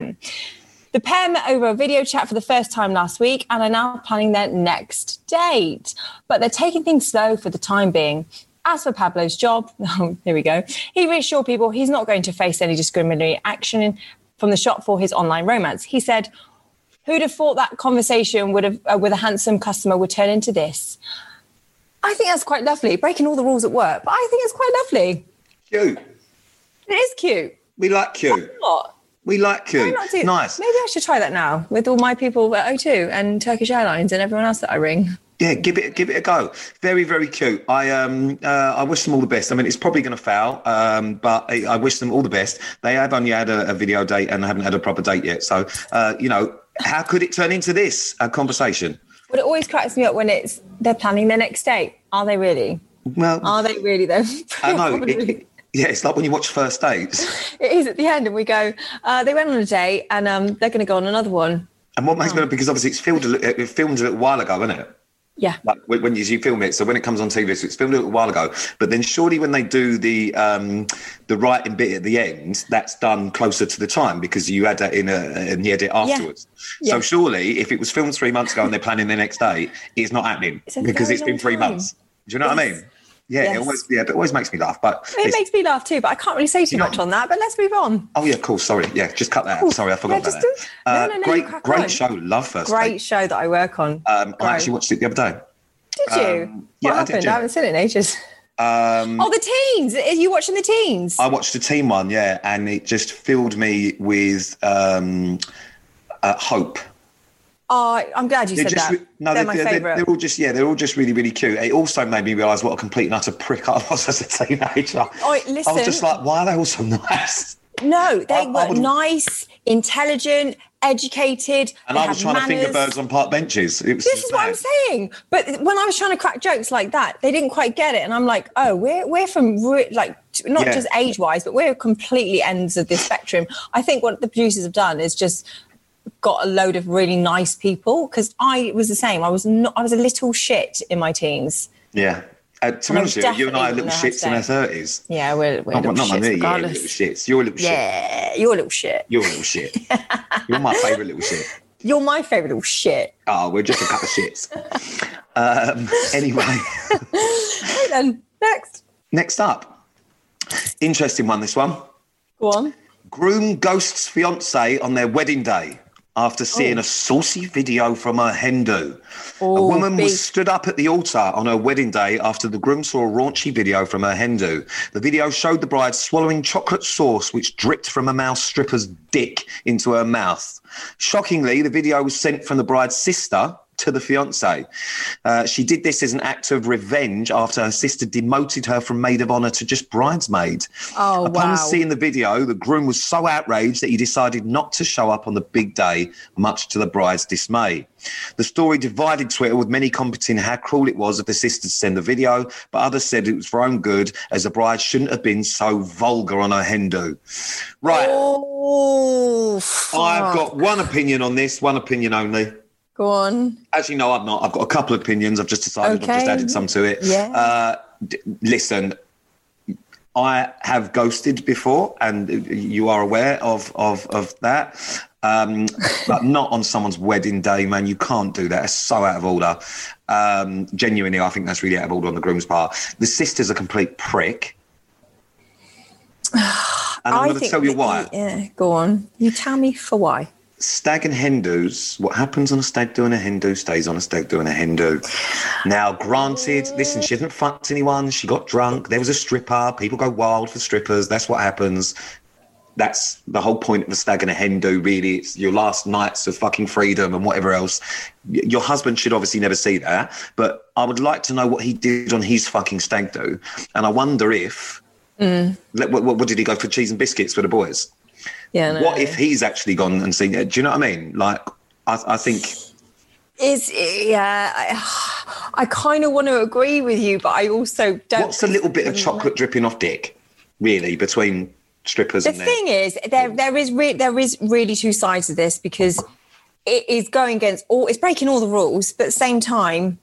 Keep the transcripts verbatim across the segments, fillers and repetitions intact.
them. The pair met over a video chat for the first time last week and are now planning their next date. But they're taking things slow for the time being. As for Pablo's job, oh, here we go, he reassured people he's not going to face any discriminatory action from the shop for his online romance. He said, who'd have thought that conversation would have, uh, with a handsome customer would turn into this? I think that's quite lovely, breaking all the rules at work, but I think it's quite lovely. Cute. It is cute. We like cute. What? We like cute. Nice. Maybe I should try that now with all my people at O two and Turkish Airlines and everyone else that I ring. Yeah, give it give it a go. Very, very cute. I um uh, I wish them all the best. I mean, it's probably going to fail, um, but I, I wish them all the best. They have only had a, a video date and haven't had a proper date yet. So, uh, you know, how could it turn into this a conversation? Well, it always cracks me up when it's they're planning their next date. Are they really? Well, are they really though? I know. It, yeah, it's like when you watch First Dates. It is at the end, and we go. Uh, they went on a date, and um, they're going to go on another one. And what makes oh. me because obviously it's filmed a, it filmed a little while ago, isn't it? Yeah. Like when you, you film it, so when it comes on T V, so it's filmed a little while ago. But then surely when they do the um, the writing bit at the end, that's done closer to the time because you add that in, a, in the edit afterwards. Yeah. So yeah. surely if it was filmed three months ago and they're planning their next day, it's not happening it's because it's been three time. months. Do you know yes. what I mean? Yeah, yes. it always yeah, but it always makes me laugh. But it makes me laugh too. But I can't really say too much know, on that. But let's move on. Oh yeah, cool. Sorry, yeah, just cut that out. Sorry, I forgot yeah, about that. Do, uh, no, no, no, great, great on. show. Love First Great Date. show that I work on. Um, I actually watched it the other day. Did you? Um, what yeah, happened? I, did, I haven't seen it in ages. Um, oh, the teens! Are you watching the teens? I watched the teen one, yeah, and it just filled me with um, uh, hope. Oh, I'm glad you they're said just, that. No, they're, they're my favourite. They're, they're all just, yeah, they're all just really, really cute. It also made me realise what a complete and utter prick I was as a teenager. Oh, listen. I was just like, why are they all so nice? No, they I, were I nice, intelligent, educated. And I was trying manners. to finger birds on park benches. It was this is bad. What I'm saying. But when I was trying to crack jokes like that, they didn't quite get it. And I'm like, oh, we're we're from, re- like, not yeah. just age-wise, but we're completely ends of the spectrum. I think what the producers have done is just got a load of really nice people because I was the same. I was not. I was a little shit in my teens. Yeah. Uh, to be honest with you, you and I are little shits in our thirties. Yeah, we're, we're not, little not shits me, regardless. Yeah, little shits. You're a little yeah, shit. Yeah, you're a little shit. You're a little shit. You're my favourite little shit. You're my favourite little shit. Oh, we're just a couple of shits. um, anyway. Right then, next. Next up. Interesting one, this one. Go on. Groom ghosts fiancé on their wedding day after seeing oh. a saucy video from her hen do. Oh, a woman big. was stood up at the altar on her wedding day after the groom saw a raunchy video from her hen do. The video showed the bride swallowing chocolate sauce which dripped from a mouse stripper's dick into her mouth. Shockingly, the video was sent from the bride's sister to the fiancé. Uh, she did this as an act of revenge after her sister demoted her from maid of honour to just bridesmaid. Oh, Upon wow. seeing the video, the groom was so outraged that he decided not to show up on the big day, much to the bride's dismay. The story divided Twitter, with many commenting how cruel it was of the sister to send the video, but others said it was for her own good, as the bride shouldn't have been so vulgar on her hen do. Right. Oh, fuck. I've got one opinion on this, one opinion only. Go on. Actually, no, I've not. I've got a couple of opinions. I've just decided okay. I've just added some to it. Yeah. Uh, d- listen, I have ghosted before, and you are aware of of, of that, um, but not on someone's wedding day, man. You can't do that. It's so out of order. Um, genuinely, I think that's really out of order on the groom's part. The sister's a complete prick. And I'm going to tell you why. Yeah, go on. You tell me for why. Stag and hen do's, what happens on a stag do and a hen do stays on a stag do and a hen do. Now, granted, listen, she hasn't fucked anyone. She got drunk. There was a stripper. People go wild for strippers. That's what happens. That's the whole point of a stag and a hen do, really. It's your last nights of fucking freedom and whatever else. Your husband should obviously never see that. But I would like to know what he did on his fucking stag do. And I wonder if... Mm. What, what, what did he go for, cheese and biscuits for the boys? Yeah, no. What if he's actually gone and seen it? Do you know what I mean? Like, I, I think... It's, yeah, I, I kind of want to agree with you, but I also don't... What's a little bit of chocolate dripping off dick, really, between strippers the and... The thing is, there there is re- there is really two sides to this, because it is going against all... It's breaking all the rules, but at the same time...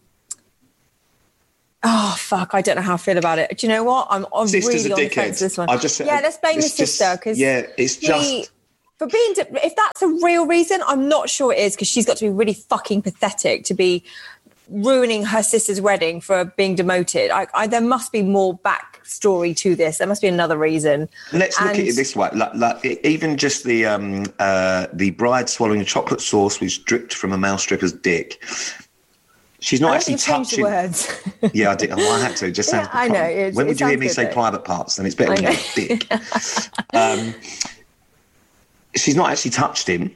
Oh, fuck, I don't know how I feel about it. Do you know what? I'm, I'm really on the fence with this one. I just, yeah, let's blame the sister. Because yeah, it's just... For being, de- if that's a real reason, I'm not sure it is, because she's got to be really fucking pathetic to be ruining her sister's wedding for being demoted. I, I, there must be more backstory to this. There must be another reason. Let's and, look at it this way. Like, like even just the um, uh, the bride swallowing a chocolate sauce which dripped from a male stripper's dick. She's not I actually touching. The words. Yeah, I did. Well, I had to. It just sounds. Yeah, I know. It's, when it would you hear me good, say though. private parts? Then it's better when you're dick. um, she's not actually touched him.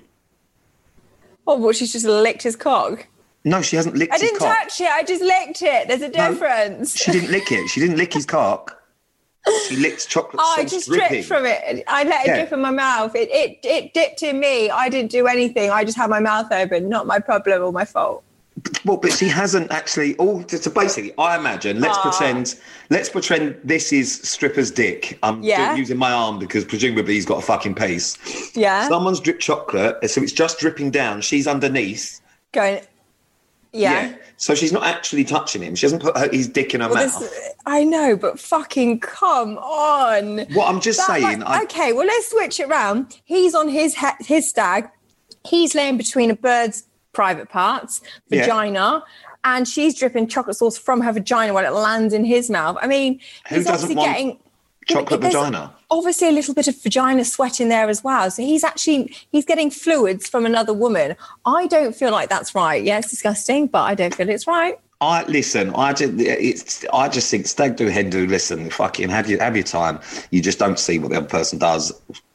Oh, well, she's just licked his cock. No, she hasn't licked I his didn't cock. touch it. I just licked it. There's a difference. No, she didn't lick it. She didn't lick his cock. She licked chocolate Oh, sauce I just dripping. dripped from it. I let it Yeah. drip in my mouth. It, it it dipped in me. I didn't do anything. I just had my mouth open. Not my problem or my fault. Well, but she hasn't actually. All so basically, I imagine. Let's Ah. pretend. Let's pretend this is stripper's dick. I'm Yeah. do- using my arm because presumably he's got a fucking piece. Yeah. Someone's dripped chocolate, so it's just dripping down. She's underneath. Going. Yeah. So she's not actually touching him. She hasn't put her, his dick in her Well, mouth. this, I know, but fucking come on. What I'm just That, saying. like, I, okay, well, let's switch it round. He's on his he- his stag. He's laying between a bird's private parts, Yeah. vagina, and she's dripping chocolate sauce from her vagina while it lands in his mouth. I mean, Who he's doesn't obviously want getting chocolate there's vagina? Obviously, a little bit of vagina sweat in there as well. So he's actually he's getting fluids from another woman. I don't feel like that's right. Yeah, it's disgusting, but I don't feel it's right. I listen. I just, it's. I just think stag do, hen do. Listen, fucking have your have your time. You just don't see what the other person does.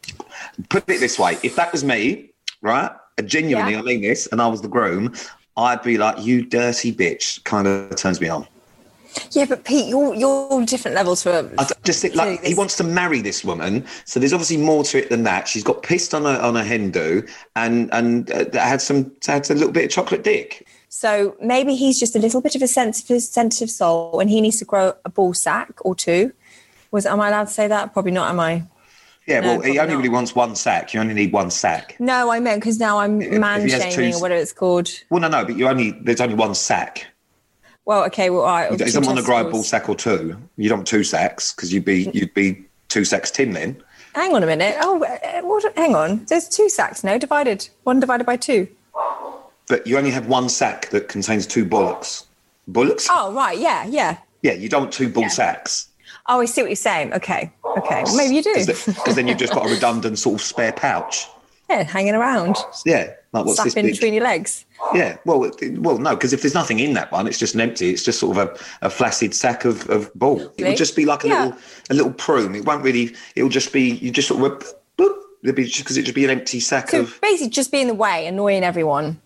Put it this way: if that was me, right, genuinely, Yeah. I mean this, and I was the groom, I'd be like, "You dirty bitch," kind of turns me on. Yeah, but Pete, you're you're different levels for. I just think like he wants to marry this woman, so there's obviously more to it than that. She's got pissed on a on a hen do, and and uh, had some had a little bit of chocolate dick. So maybe he's just a little bit of a sensitive, sensitive soul, and he needs to grow a ball sack or two. Was am I allowed to say that? Probably not. Am I? Yeah, No, well, he probably only not. really wants one sack. You only need one sack. No, I meant because now I'm If- man if he has shaming two- or whatever it's called. Well, no, no, but you only there's only one sack. Well, okay, well, all right. He two doesn't want to grow a ball testicles. sack or two. You don't want two sacks because you'd be you'd be two sacks tin then. Hang on a minute. Oh, uh, what, hang on. There's two sacks now, divided. One divided by two. But you only have one sack that contains two bullocks. Bullocks? Oh, right. Yeah, yeah. Yeah, you don't want two bull Yeah. sacks. Oh, I see what you're saying. Okay, okay. Well, maybe you do. Because then you've just got a redundant sort of spare pouch. Yeah, hanging around, Yeah, like what's this slapping big? between your legs. Yeah, well, it- well, no, because if there's nothing in that one, it's just an empty. It's just sort of a, a flaccid sack of, of ball. It would just be like a Yeah. little a little prune. It won't really. It'll just be you just sort of boop. It'd be because it'd just be an empty sack So of. basically, just be in the way, annoying everyone.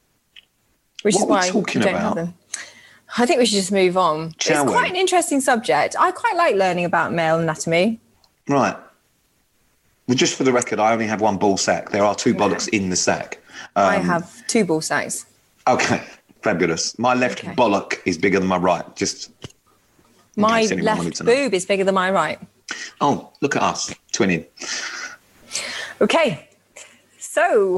Which What is are we why talking you don't about? have them. I think we should just move on. Shall it's we? quite an interesting subject. I quite like learning about male anatomy. Right. Well, just for the record, I only have one ball sack. There are two bollocks in the sack. Um, I have two ball sacks. Okay, fabulous. My left Okay. bollock is bigger than my right. Just in My case anyone wanted left to know. boob is bigger than my right. Oh, look at us twinning. Okay, so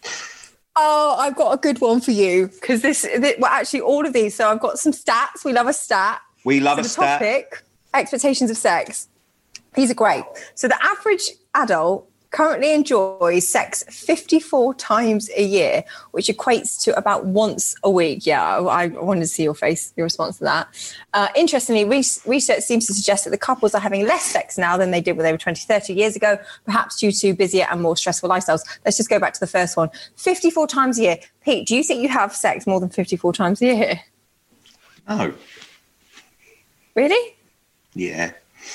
oh, I've got a good one for you because this, this, well, actually, all of these. So I've got some stats. We love a stat. We love So a the stat. topic: expectations of sex. These are great. So the average adult currently enjoys sex fifty-four times a year, which equates to about once a week. Yeah, I, I wanted to see your face, your response to that. Uh, interestingly, re- research seems to suggest that the couples are having less sex now than they did when they were twenty, thirty years ago, perhaps due to busier and more stressful lifestyles. Let's just go back to the first one. fifty-four times a year. Pete, do you think you have sex more than fifty-four times a year? Oh, Really? yeah.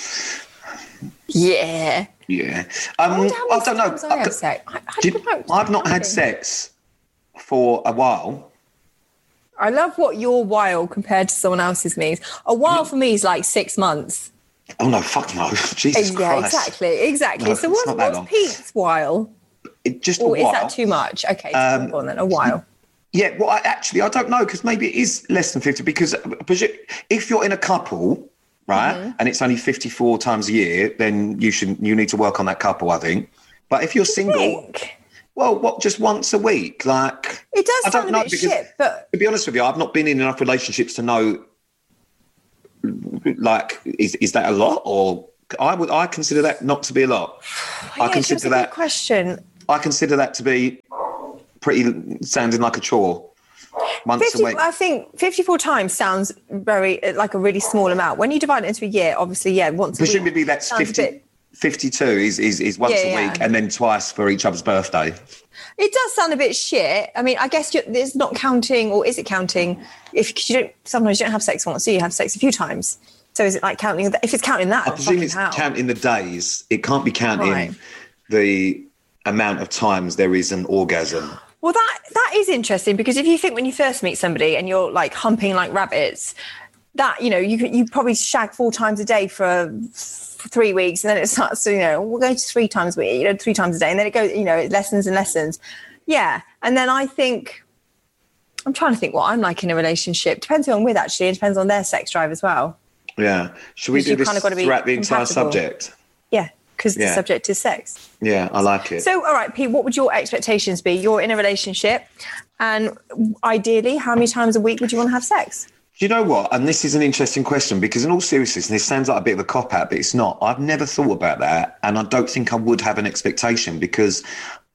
Yeah. Yeah. I Um, wonder how many I don't know. times I have sex. I, I Do don't you- know. I've not had Okay. sex for a while. I love what your while compared to someone else's means. A while for me is like six months. Oh no, fuck no. Jesus Yeah, Christ. exactly, exactly. No, so it's what's, not that what's long. Pete's while? It, just a Or is while. that too much? Okay, so Um, go on then, a while. Yeah, well, I, actually, I don't know because maybe it is less than fifty. Because if you're in a couple, right, Mm-hmm. and it's only fifty-four times a year, then you should you need to work on that couple, I think. But if you're single, Think? well, what just once a week, like It does I sound don't a know bit because shit, but to be honest with you, I've not been in enough relationships to know. Like, is is that a lot, or I would I consider that not to be a lot. yeah, I it's consider just a that. good question. I I consider that to be pretty sounding like a chore. Once fifty, a week. I think fifty-four times sounds very like a really small amount. When you divide it into a year, obviously, yeah, once a Presumably week. that's fifty, bit... fifty-two is, is, is once yeah, a week yeah. and then twice for each other's birthday. It does sound a bit shit. I mean, I guess you're, it's not counting, or is it counting? If you don't, sometimes you don't have sex once, so you have sex a few times. So is it like counting? If it's counting that, I presume it's hell. counting the days. It can't be counting right. the amount of times there is an orgasm. Well, that that is interesting, because if you think when you first meet somebody and you're like humping like rabbits, that, you know, you you probably shag four times a day for, for three weeks, and then it starts to, you know, we'll go to three times a week, you know, three times a day, and then it goes, you know, it lessens and lessens. Yeah, and then I think, I'm trying to think what I'm like in a relationship. Depends who I'm with, actually. It depends on their sex drive as well. Yeah. Should we do this throughout the compatible. entire subject? Yeah. Because yeah. the subject is sex. Yeah, I like it. So, all right, Pete, what would your expectations be? You're in a relationship, and ideally, how many times a week would you want to have sex? Do you know what? And this is an interesting question, because in all seriousness, and this sounds like a bit of a cop-out, but it's not. I've never thought about that, and I don't think I would have an expectation, because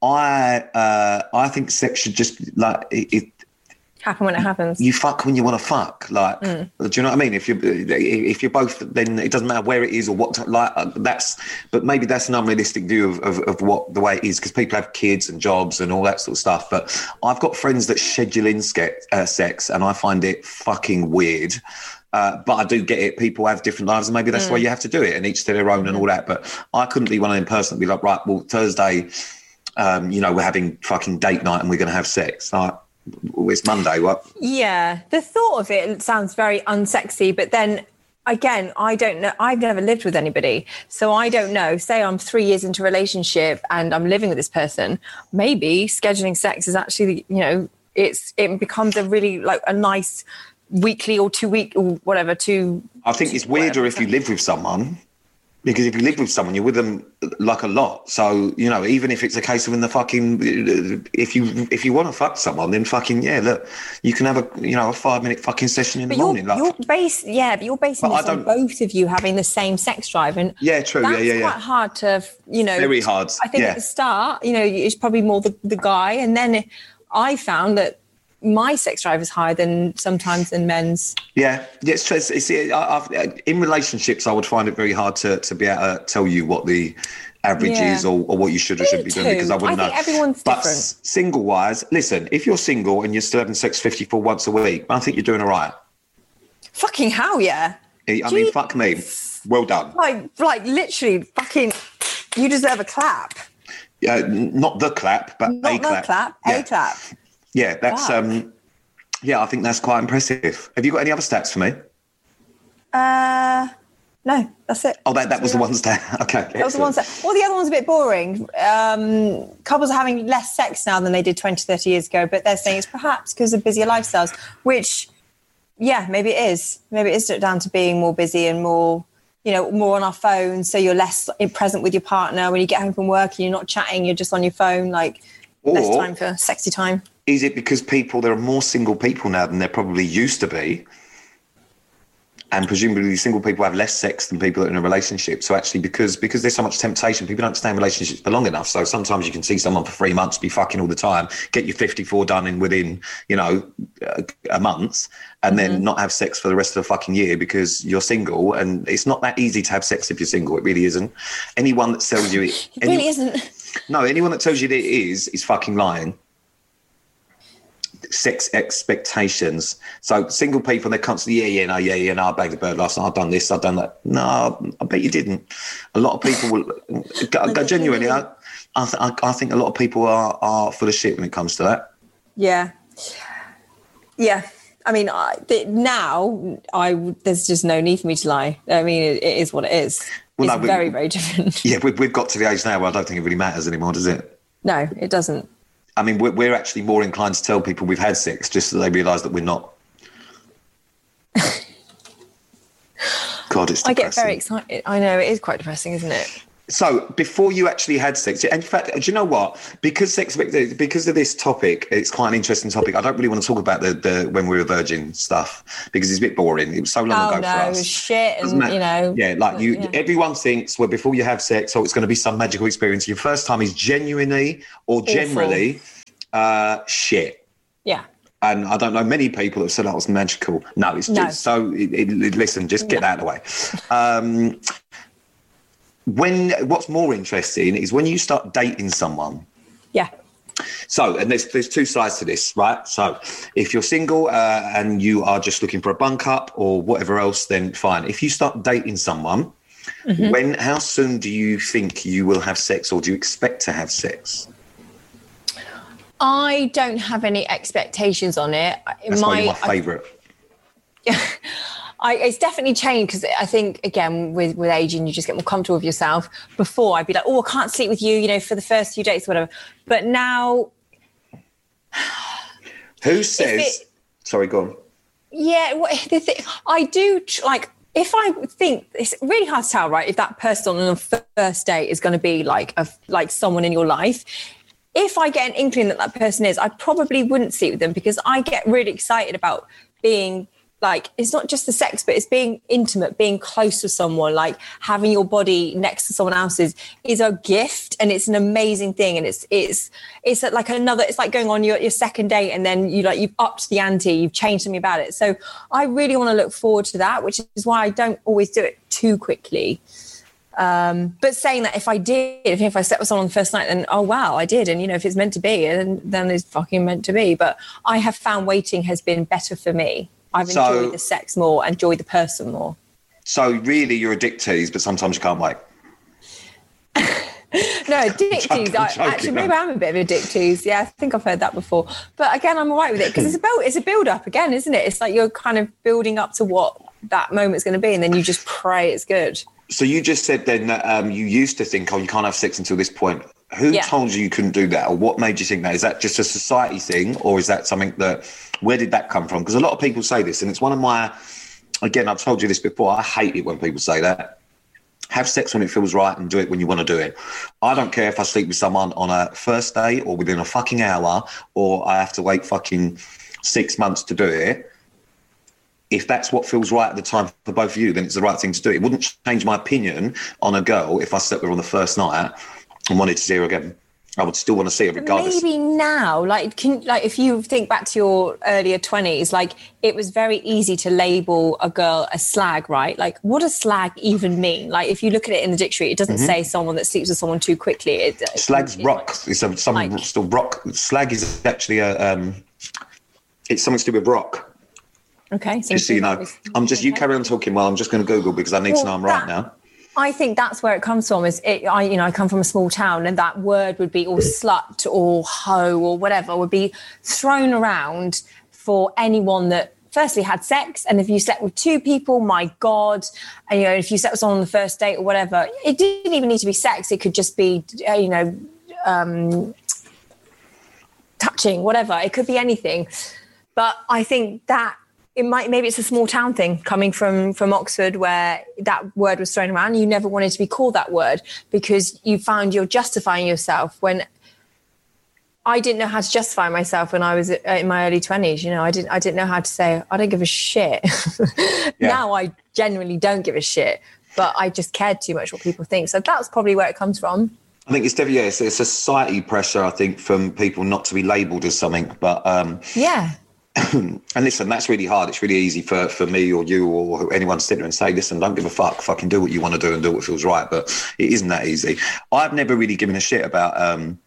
I uh, I think sex should just, like... It, it, happen when it happens. You fuck when you want to fuck. Like, mm. do you know what I mean? If you if you're both, then it doesn't matter where it is or what. Like, that's. But maybe that's an unrealistic view of, of, of what the way it is, because people have kids and jobs and all that sort of stuff. But I've got friends that schedule in ske- uh, sex, and I find it fucking weird. Uh, but I do get it. People have different lives, and maybe that's mm. why you have to do it, and each to their own mm. and all that. But I couldn't be one of them person that be like, right, well, Thursday, um, you know, we're having fucking date night and we're going to have sex. Like, it's Monday, what? Yeah, the thought of it sounds very unsexy, but then again, I don't know. I've never lived with anybody, so I don't know. Say I'm three years into a relationship and I'm living with this person. Maybe scheduling sex is actually, you know, it's it becomes a really like a nice weekly or two week or whatever. Two. I think it's weirder if you live with someone. Because if you live with someone, you're with them like a lot. So, you know, even if it's a case of when the fucking, if you if you want to fuck someone, then fucking, yeah, look, you can have a, you know, a five minute fucking session in but the morning. You're, like, you're base, yeah, but you're basing but this on both of you having the same sex drive. And yeah, true. That's yeah, yeah, yeah. quite hard to, you know. Very hard. I think yeah. at the start, you know, it's probably more the, the guy. And then I found that my sex drive is higher than sometimes than men's. Yeah, yeah it's, it's, it's I've, in relationships, I would find it very hard to, to be able to tell you what the average yeah. is or, or what you should or shouldn't be doing, because I wouldn't I know. think everyone's but different. Single wise, listen, if you're single and you're still having sex fifty-four once a week, I think you're doing all right. Fucking hell, yeah. I Jeez. mean, fuck me. Well done. Like, like literally, fucking, you deserve a clap. Yeah, not the clap, but not a clap. Not the clap, yeah. a clap. Yeah, that's wow. um, yeah, I think that's quite impressive. Have you got any other stats for me? Uh, no, that's it. Oh, that, that was the one stat. Okay, that excellent. was the one stat. Well, the other one's a bit boring. Um, couples are having less sex now than they did twenty, thirty years ago, but they're saying it's perhaps because of busier lifestyles, which, yeah, maybe it is. Maybe it is down to being more busy and more, you know, more on our phones. So you're less present with your partner. When you get home from work and you're not chatting, you're just on your phone, like or, less time for sexy time. Is it because people, there are more single people now than there probably used to be? And presumably single people have less sex than people that are in a relationship. So actually, because because there's so much temptation, people don't stay in relationships for long enough. So sometimes you can see someone for three months be fucking all the time, get your fifty-four done in within, you know, a, a month, and mm-hmm. then not have sex for the rest of the fucking year because you're single. And it's not that easy to have sex if you're single. It really isn't. Anyone that tells you it, it any, really isn't. No, anyone that tells you that it is is fucking lying. Sex expectations. So single people, they're constantly, yeah, yeah, no, yeah, yeah, no, I bagged a bird last night, I've done this, I've done that. No, I bet you didn't. A lot of people will, go, go genuinely, I, I, th- I think a lot of people are, are full of shit when it comes to that. Yeah. Yeah. I mean, I, th- now I there's just no need for me to lie. I mean, it, it is what it is. Well, it's no, very, very different. Yeah, we've, we've got to the age now where I don't think it really matters anymore, does it? No, it doesn't. I mean, we're, we're actually more inclined to tell people we've had sex just so they realise that we're not. God, it's depressing. I get very excited. I know, it is quite depressing, isn't it? So before you actually had sex, in fact, do you know what? Because sex, because of this topic, it's quite an interesting topic. I don't really want to talk about the, the when we were virgin stuff because it's a bit boring. It was so long oh, ago no, for us. It was shit, and you know, yeah, like you. Yeah. Everyone thinks well before you have sex, oh, it's going to be some magical experience. Your first time is genuinely or Awful. generally uh, shit. Yeah. And I don't know many people that said that was magical. No, it's just no. so. It, it, listen, just get yeah. that out of the way. Um, When what's more interesting is when you start dating someone. Yeah. So, and there's there's two sides to this, right? So, if you're single uh, and you are just looking for a bunk up or whatever else, then fine. If you start dating someone, mm-hmm. when how soon do you think you will have sex, or do you expect to have sex? I don't have any expectations on it. That's my, my favourite. Yeah. I, it's definitely changed because I think, again, with, with aging, you just get more comfortable with yourself. Before, I'd be like, oh, I can't sleep with you, you know, for the first few dates, whatever. But now... Who says... It, sorry, go on. Yeah, the thing, I do, like, if I think... It's really hard to tell, right, if that person on the first date is going to be like a, like someone in your life. If I get an inkling that that person is, I probably wouldn't sleep with them because I get really excited about being... Like, it's not just the sex, but it's being intimate, being close to someone, like having your body next to someone else's is a gift and it's an amazing thing. And it's, it's, it's like another, it's like going on your, your second date and then you like, you've upped the ante, you've changed something about it. So I really want to look forward to that, which is why I don't always do it too quickly. Um, but saying that if I did, if, if I slept with someone on the first night, then, oh, wow, I did. And, you know, if it's meant to be, then, then it's fucking meant to be. But I have found waiting has been better for me. I've enjoyed so, the sex more, enjoyed the person more. So really you're a dick tease, but sometimes you can't wait. No, dick tease. I, actually, maybe I'm a bit of a dick tease. Yeah, I think I've heard that before. But again, I'm all right with it because it's a build, it's a build up again, isn't it? It's like you're kind of building up to what that moment's going to be and then you just pray it's good. So you just said then that um, you used to think, oh, you can't have sex until this point. Who yeah. told you you couldn't do that? Or what made you think that? Is that just a society thing? Or is that something that, where did that come from? Because a lot of people say this, and it's one of my, again, I've told you this before, I hate it when people say that. Have sex when it feels right and do it when you want to do it. I don't care if I sleep with someone on a first date or within a fucking hour, or I have to wait fucking six months to do it. If that's what feels right at the time for both of you, then it's the right thing to do. It wouldn't change my opinion on a girl if I slept with her on the first night and wanted to see her again. I would still want to see her regardless. Maybe now, like, can, like if you think back to your earlier twenties, like it was very easy to label a girl a slag, right? Like, what does slag even mean? Like, if you look at it in the dictionary, it doesn't mm-hmm. say someone that sleeps with someone too quickly. It, Slag's it, rock. It's a, some like, still rock. Slag is actually a. Um, it's something to do with rock. Okay. So just so you know, I'm just okay. You carry on talking while I'm just going to Google because I need well, to know I'm right that, now. I think that's where it comes from. Is it? I you know I come from a small town, and that word would be or slut or hoe or whatever would be thrown around for anyone that firstly had sex, and if you slept with two people, my God, and you know if you slept with someone on the first date or whatever, it didn't even need to be sex. It could just be uh, you know um, touching, whatever. It could be anything. But I think that. It might, maybe it's a small town thing coming from, from Oxford where that word was thrown around. You never wanted to be called that word because you found you're justifying yourself when I didn't know how to justify myself when I was in my early twenties. You know, I didn't, I didn't know how to say, I don't give a shit. Yeah. Now I genuinely don't give a shit, but I just cared too much what people think. So that's probably where it comes from. I think it's definitely, yeah, it's, it's a society pressure, I think, from people not to be labelled as something, but um, yeah. And listen, that's really hard. It's really easy for, for me or you or anyone to sit there and say, listen, don't give a fuck. Fucking do what you want to do and do what feels right. But it isn't that easy. I've never really given a shit about um,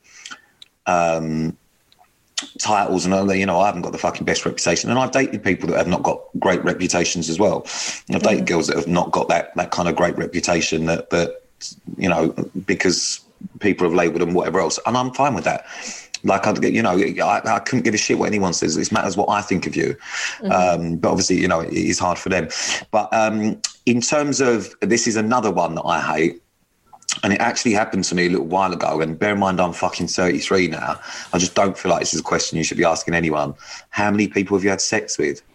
um, titles and, you know, I haven't got the fucking best reputation. And I've dated people that have not got great reputations as well. I've dated mm. girls that have not got that that kind of great reputation that, that you know, because people have labelled them whatever else. And I'm fine with that. Like, I, you know, I, I couldn't give a shit what anyone says. It matters what I think of you. Mm-hmm. Um, but obviously, you know, it is hard for them. But um, in terms of, this is another one that I hate. And it actually happened to me a little while ago. And bear in mind, I'm fucking thirty-three now. I just don't feel like this is a question you should be asking anyone. How many people have you had sex with?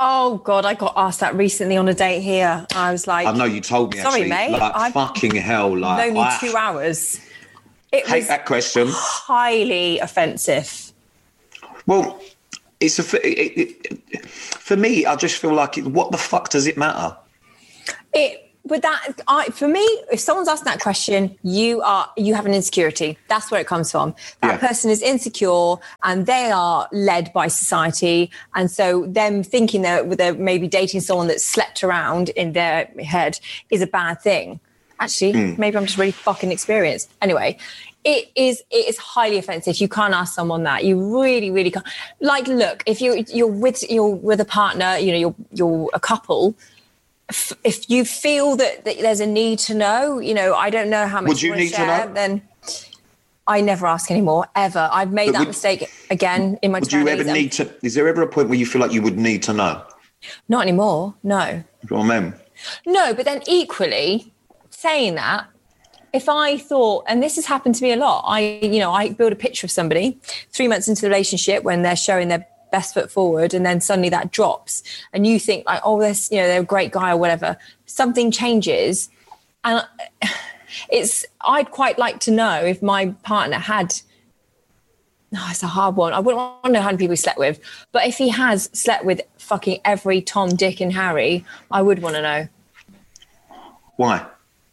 Oh God, I got asked that recently on a date here. I was like, I know you told me. Sorry, actually, mate. Like I've fucking hell. Like only I two hours. It hate was that question. highly offensive. Well, it's a it, it, for me. I just feel like, it, what the fuck does it matter? It. With that, I, for me, if someone's asking that question, you are you have an insecurity. That's where it comes from. That Yeah. person is insecure and they are led by society. And so them thinking that they're maybe dating someone that's slept around in their head is a bad thing. Actually, Mm. maybe I'm just really fucking experienced. Anyway, it is it is highly offensive. You can't ask someone that. You really, really can't. Like, look, if you you're with you're with a partner, you know, you're you're a couple. If you feel that, that there's a need to know, you know, I don't know how much Would you you need share, to know? Then I never ask anymore, ever. I've made But that would- mistake again in my Would you twenties. ever need to? Is there ever a point where you feel like you would need to know? Not anymore, no. You know what I mean? No, but then equally, saying that, if I thought, and this has happened to me a lot, I, you know, I build a picture of somebody three months into the relationship when they're showing their best foot forward, and then suddenly that drops, and you think like, oh, this, you know, they're a great guy or whatever. Something changes, and it's. I'd quite like to know if my partner had. No, it's a hard one. I wouldn't want to know how many people he slept with, but if he has slept with fucking every Tom, Dick, and Harry, I would want to know. Why?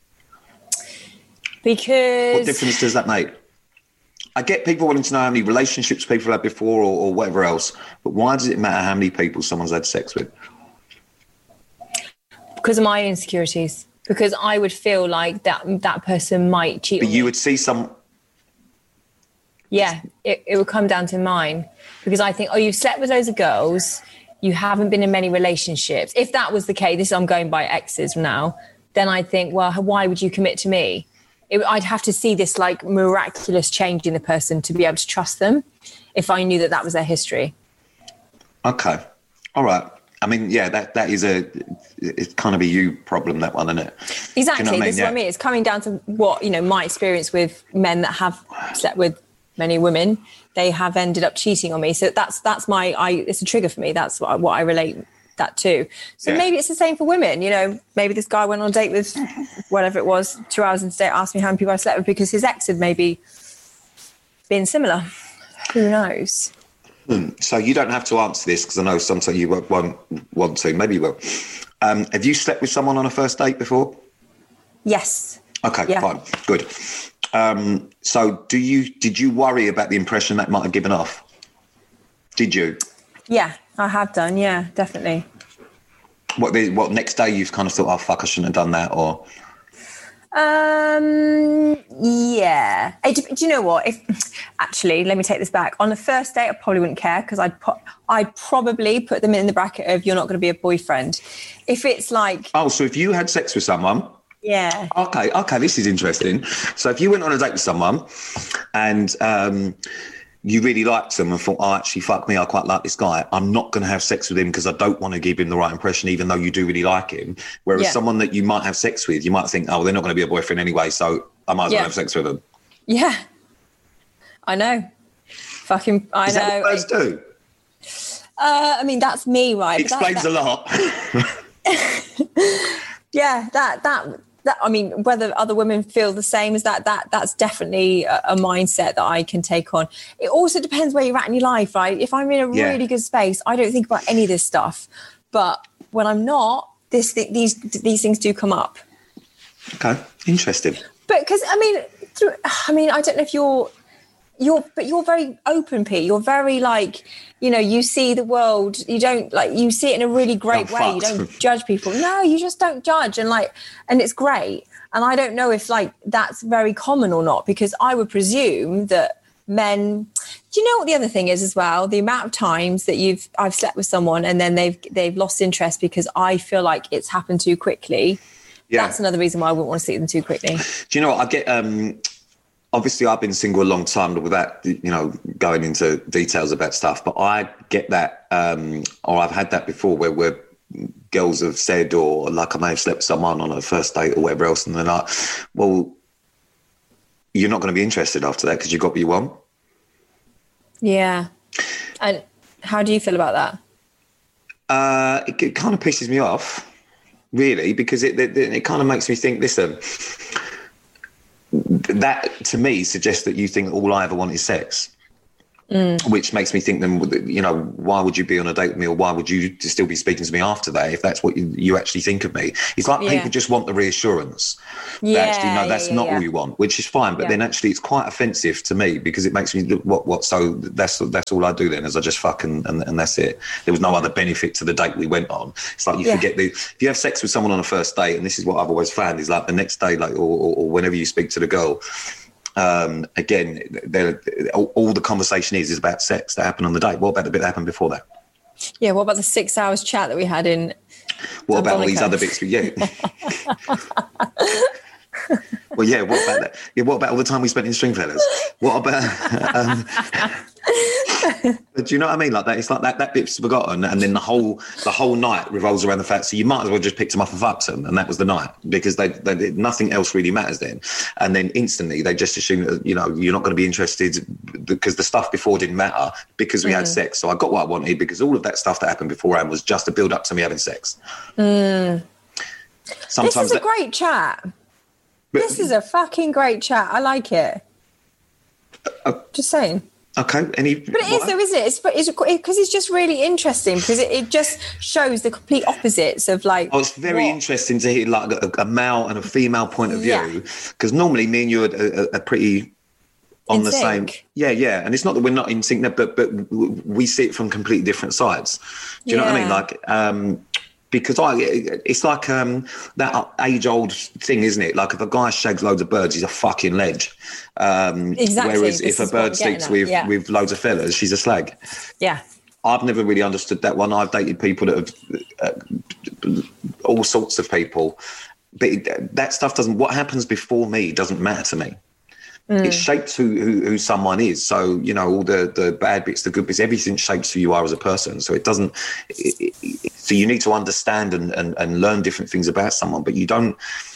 Because What difference does that make? I get people wanting to know how many relationships people had before, or, or whatever else, but why does it matter how many people someone's had sex with? Because of my insecurities. Because I would feel like that that person might cheat But on you me. would see some. Yeah, it, it would come down to mine. Because I think, oh, you've slept with loads of girls, you haven't been in many relationships. If that was the case, this I'm going by exes now, then I'd think, well, why would you commit to me? It, I'd have to see this like miraculous change in the person to be able to trust them if I knew that that was their history. Okay. All right. I mean, yeah, that, that is a, it's kind of a you problem, that one, isn't it? Exactly. Do you know what I mean? This is Yeah. what I mean. It's coming down to what, you know, my experience with men that have slept with many women, they have ended up cheating on me. So that's, that's my, I, it's a trigger for me. That's what I, what I relate that to. So Yeah. maybe it's the same for women. You know, maybe this guy went on a date with whatever it was, two hours into the date, asked me how many people I slept with because his ex had maybe been similar. Who knows? So you don't have to answer this, because I know sometimes you won't won't want to. Maybe you will. Um, have you slept with someone on a first date before? Yes. Okay, Yeah. fine, good. Um, so do you? Did you worry about the impression that might have given off? Did you? Yeah, I have done. Yeah, definitely. What? The, what? Next day you've kind of thought, oh fuck, I shouldn't have done that, or Um, yeah. It, do you know what? If actually, let me take this back. On the first date, I probably wouldn't care because I'd put, I'd probably put them in the bracket of you're not going to be a boyfriend. If it's like, oh, so if you had sex with someone. yeah, Okay, okay, this is interesting. So if you went on a date with someone and um, you really liked them and thought, oh, actually, fuck me, I quite like this guy, I'm not going to have sex with him because I don't want to give him the right impression, even though you do really like him. Whereas Yeah. someone that you might have sex with, you might think, oh, they're not going to be a boyfriend anyway, so I might as Yeah. well have sex with them. yeah, I know. Fucking, I Is know. that what birds do? Uh, I mean, that's me, right? It But that- explains that- a lot. Yeah, that that that. I mean, whether other women feel the same as that, that that's definitely a, a mindset that I can take on. It also depends where you're at in your life, right? If I'm in a Yeah. really good space, I don't think about any of this stuff. But when I'm not, this th- these these things do come up. Okay, interesting. But because I mean, through, I mean, I don't know if you're. You're, but you're very open, Pete. You're very like, you know, you see the world. You don't like, you see it in a really great I'm way. You fucked. don't judge people. No, you just don't judge. And like, and it's great. And I don't know if like that's very common or not, because I would presume that men, do you know what the other thing is as well? The amount of times that you've, I've slept with someone and then they've, they've lost interest because I feel like it's happened too quickly. Yeah. That's another reason why I wouldn't want to see them too quickly. Do you know what I get? Um, obviously, I've been single a long time without, you know, going into details about stuff. But I get that, um, or I've had that before, where where girls have said, or like I may have slept with someone on a first date or whatever else, and they're like, "Well, you're not going to be interested after that because you got what you want." Yeah. And how do you feel about that? Uh, it, it kind of pisses me off, really, because it, it, it kind of makes me think, listen, that to me suggests that you think all I ever want is sex. Mm. Which makes me think, then, you know, why would you be on a date with me, or why would you still be speaking to me after that if that's what you, you actually think of me? It's like yeah. people just want the reassurance yeah, that actually, no, that's yeah, yeah, not yeah. all you want, which is fine. But yeah. then actually it's quite offensive to me, because it makes me look, what, what, so that's that's all I do then, is I just fuck and, and, and that's it. There was no other benefit to the date we went on. It's like you yeah. forget the, if you have sex with someone on a first date, and this is what I've always found, is like the next day, like, or, or, or whenever you speak to the girl, Um, again, all, all the conversation is is about sex that happened on the date. What about the bit that happened before that? Yeah, what about the six hours chat that we had in? What about all these other bits? Yeah. Well, yeah. What about that? Yeah. What about all the time we spent in Stringfellas? What about? Um, do you know what I mean? Like that, it's like that. That bit's forgotten, and then the whole the whole night revolves around the fact. So you might as well just pick them up and fuck them, and that was the night, because they, they nothing else really matters then. And then instantly they just assume that, you know, you're not going to be interested because the stuff before didn't matter because we mm. had sex. So I got what I wanted, because all of that stuff that happened beforehand was just a build up to me having sex. Mm. Sometimes this is that, a great chat. But, this is a fucking great chat. I like it. Uh, Just saying. Okay. Any, but it what? is, though, isn't it? It's because it's, it's, it's just really interesting, because it, it just shows the complete opposites of like. Oh, it's very what? interesting to hear like a, a male and a female point of view, because yeah. normally me and you are, are, are pretty on in the sync. same. Yeah, yeah. And it's not that we're not in sync, but but we see it from completely different sides. Do you yeah. know what I mean? Like. um Because I, it's like um, that age-old thing, isn't it? Like if a guy shags loads of birds, he's a fucking ledge. Um, exactly. Whereas this if a bird sleeps with, yeah. with loads of fellas, she's a slag. Yeah. I've never really understood that one. I've dated people that have uh, all sorts of people, but it, that stuff doesn't. What happens before me doesn't matter to me. Mm. It shapes who, who who someone is. So, you know, all the, the bad bits, the good bits, everything shapes who you are as a person. So it doesn't. It, it, so you need to understand and, and, and learn different things about someone, but you don't.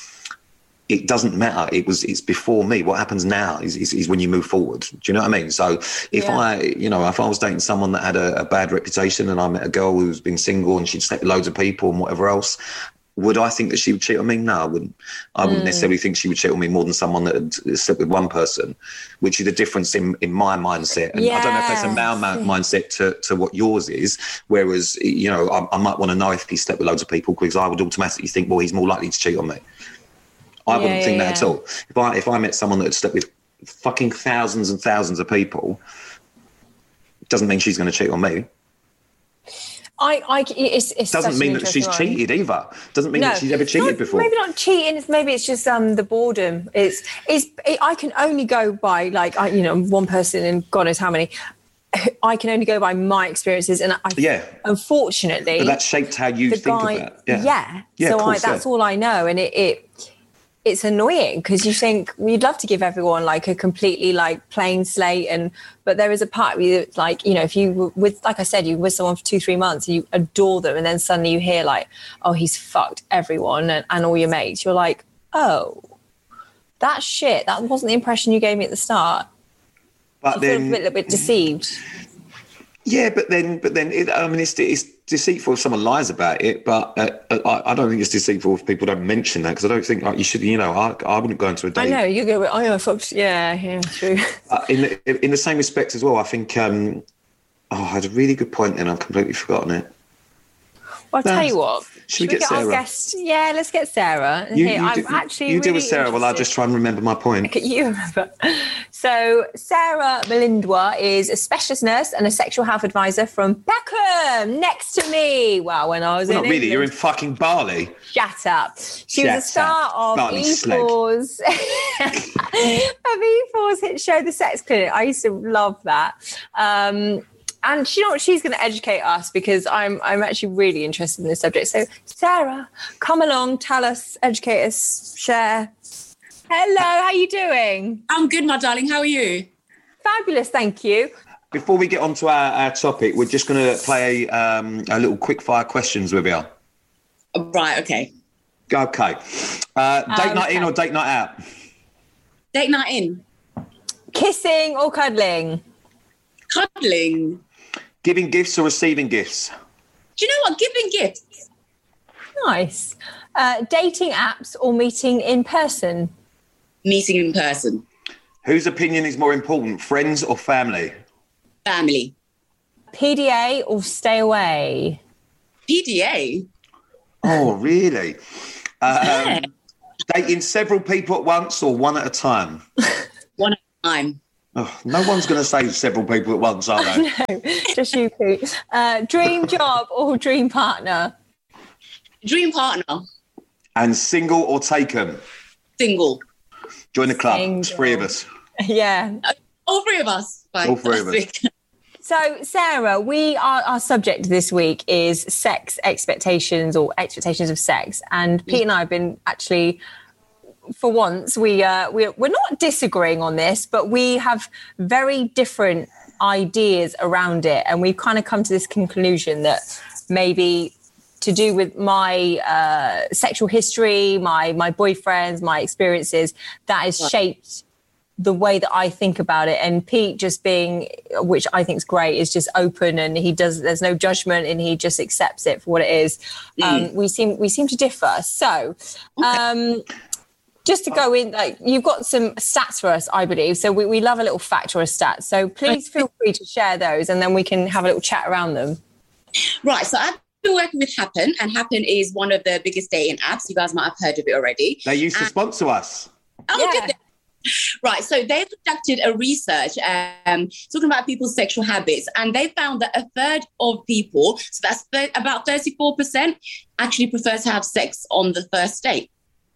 It doesn't matter. It was. It's before me. What happens now is, is, is when you move forward. Do you know what I mean? So if yeah. I, you know, if I was dating someone that had a, a bad reputation, and I met a girl who's been single and she'd slept with loads of people and whatever else, would I think that she would cheat on me? No, I wouldn't. I wouldn't mm. necessarily think she would cheat on me more than someone that had slept with one person, which is the difference in, in my mindset. And yeah. I don't know if that's a male mindset to, to what yours is. Whereas, you know, I, I might want to know if he slept with loads of people, because I would automatically think, well, he's more likely to cheat on me. I yeah, wouldn't think yeah, that yeah. at all. If I if I met someone that had slept with fucking thousands and thousands of people, it doesn't mean she's going to cheat on me. I, I, it's, it's doesn't mean that she's one. cheated either. Doesn't mean no, that she's ever cheated not, before. Maybe not cheating. It's maybe it's just um the boredom. It's it's it, I can only go by like I, you know one person and God knows how many. I can only go by my experiences, and I yeah. unfortunately, but that shaped how you think guy, of that. Yeah, yeah. yeah so course, I, that's yeah. all I know, and it. it It's annoying because you think you'd love to give everyone like a completely like plain slate, and but there is a part of you that's like, you know, if you with like I said, you were with someone for two, three months, and you adore them, and then suddenly you hear like, oh, he's fucked everyone and, and all your mates. You're like, oh, that shit. That wasn't the impression you gave me at the start. But you then feel a little bit deceived. Yeah, but then, but then, it, I mean, it's, it's deceitful if someone lies about it. But uh, I, I don't think it's deceitful if people don't mention that, because I don't think like you should. You know, I, I wouldn't go into a date. I know you go. Oh, yeah, folks. Yeah, yeah, true. Uh, in the, in the same respect as well, I think. Um, oh, I had a really good point, and I've completely forgotten it. Well, I'll no. tell you what. Should, Should we get, get Sarah? Our guest? Yeah, let's get Sarah. You, Here, you I'm do, actually you really deal with Sarah interested. while I just try and remember my point. Okay, you remember. So Sarah Melindwa is a specialist nurse and a sexual health advisor from Peckham, next to me. Well, when I was well, in not really. England. You're in fucking Bali. Shut up. She Shut was a star up. of Bali E four's of E four's hit show, The Sex Clinic. I used to love that. Um, And you know what? She's going to educate us, because I'm I'm actually really interested in this subject. So, Sarah, come along, tell us, educate us, share. Hello, how are you doing? I'm good, my darling. How are you? Fabulous, thank you. Before we get on to our, our topic, we're just going to play um, a little quick fire questions with you. Right, okay. Okay. Uh, date um, night okay. in or date night out? Date night in. Kissing or cuddling? Cuddling. Giving gifts or receiving gifts? Do you know what? Giving gifts. Nice. Uh, dating apps or meeting in person? Meeting in person. Whose opinion is more important, friends or family? Family. P D A or stay away? P D A? Oh, really? Um, Yeah. Dating several people at once or one at a time? One at a time. Oh, no one's going to say several people at once, are they? No, just you, Pete. Uh, dream job or dream partner? Dream partner. And single or taken? Single. Join the club. Single. It's three of us. Yeah. All three of us. Fine. All three of us. So, Sarah, we are, our subject this week is sex expectations or expectations of sex. And Pete and I have been actually, for once, we, uh, we're, we're not disagreeing on this, but we have very different ideas around it. And we've kind of come to this conclusion that maybe to do with my uh, sexual history, my my boyfriends, my experiences, that has shaped the way that I think about it. And Pete just being, which I think is great, is just open, and he does, there's no judgment, and he just accepts it for what it is. Mm. Um, we seem we seem to differ. So um, just to go in, like, you've got some stats for us, I believe. So we, we love a little fact or a stat. So please feel free to share those, and then we can have a little chat around them. Right. So I've been working with Happn, and Happn is one of the biggest dating apps. You guys might have heard of it already. They used to and, sponsor us. Oh, yeah. goodness. Right, so they've conducted a research um, talking about people's sexual habits, and they found that a third of people, so that's th- about thirty-four percent, actually prefer to have sex on the first date.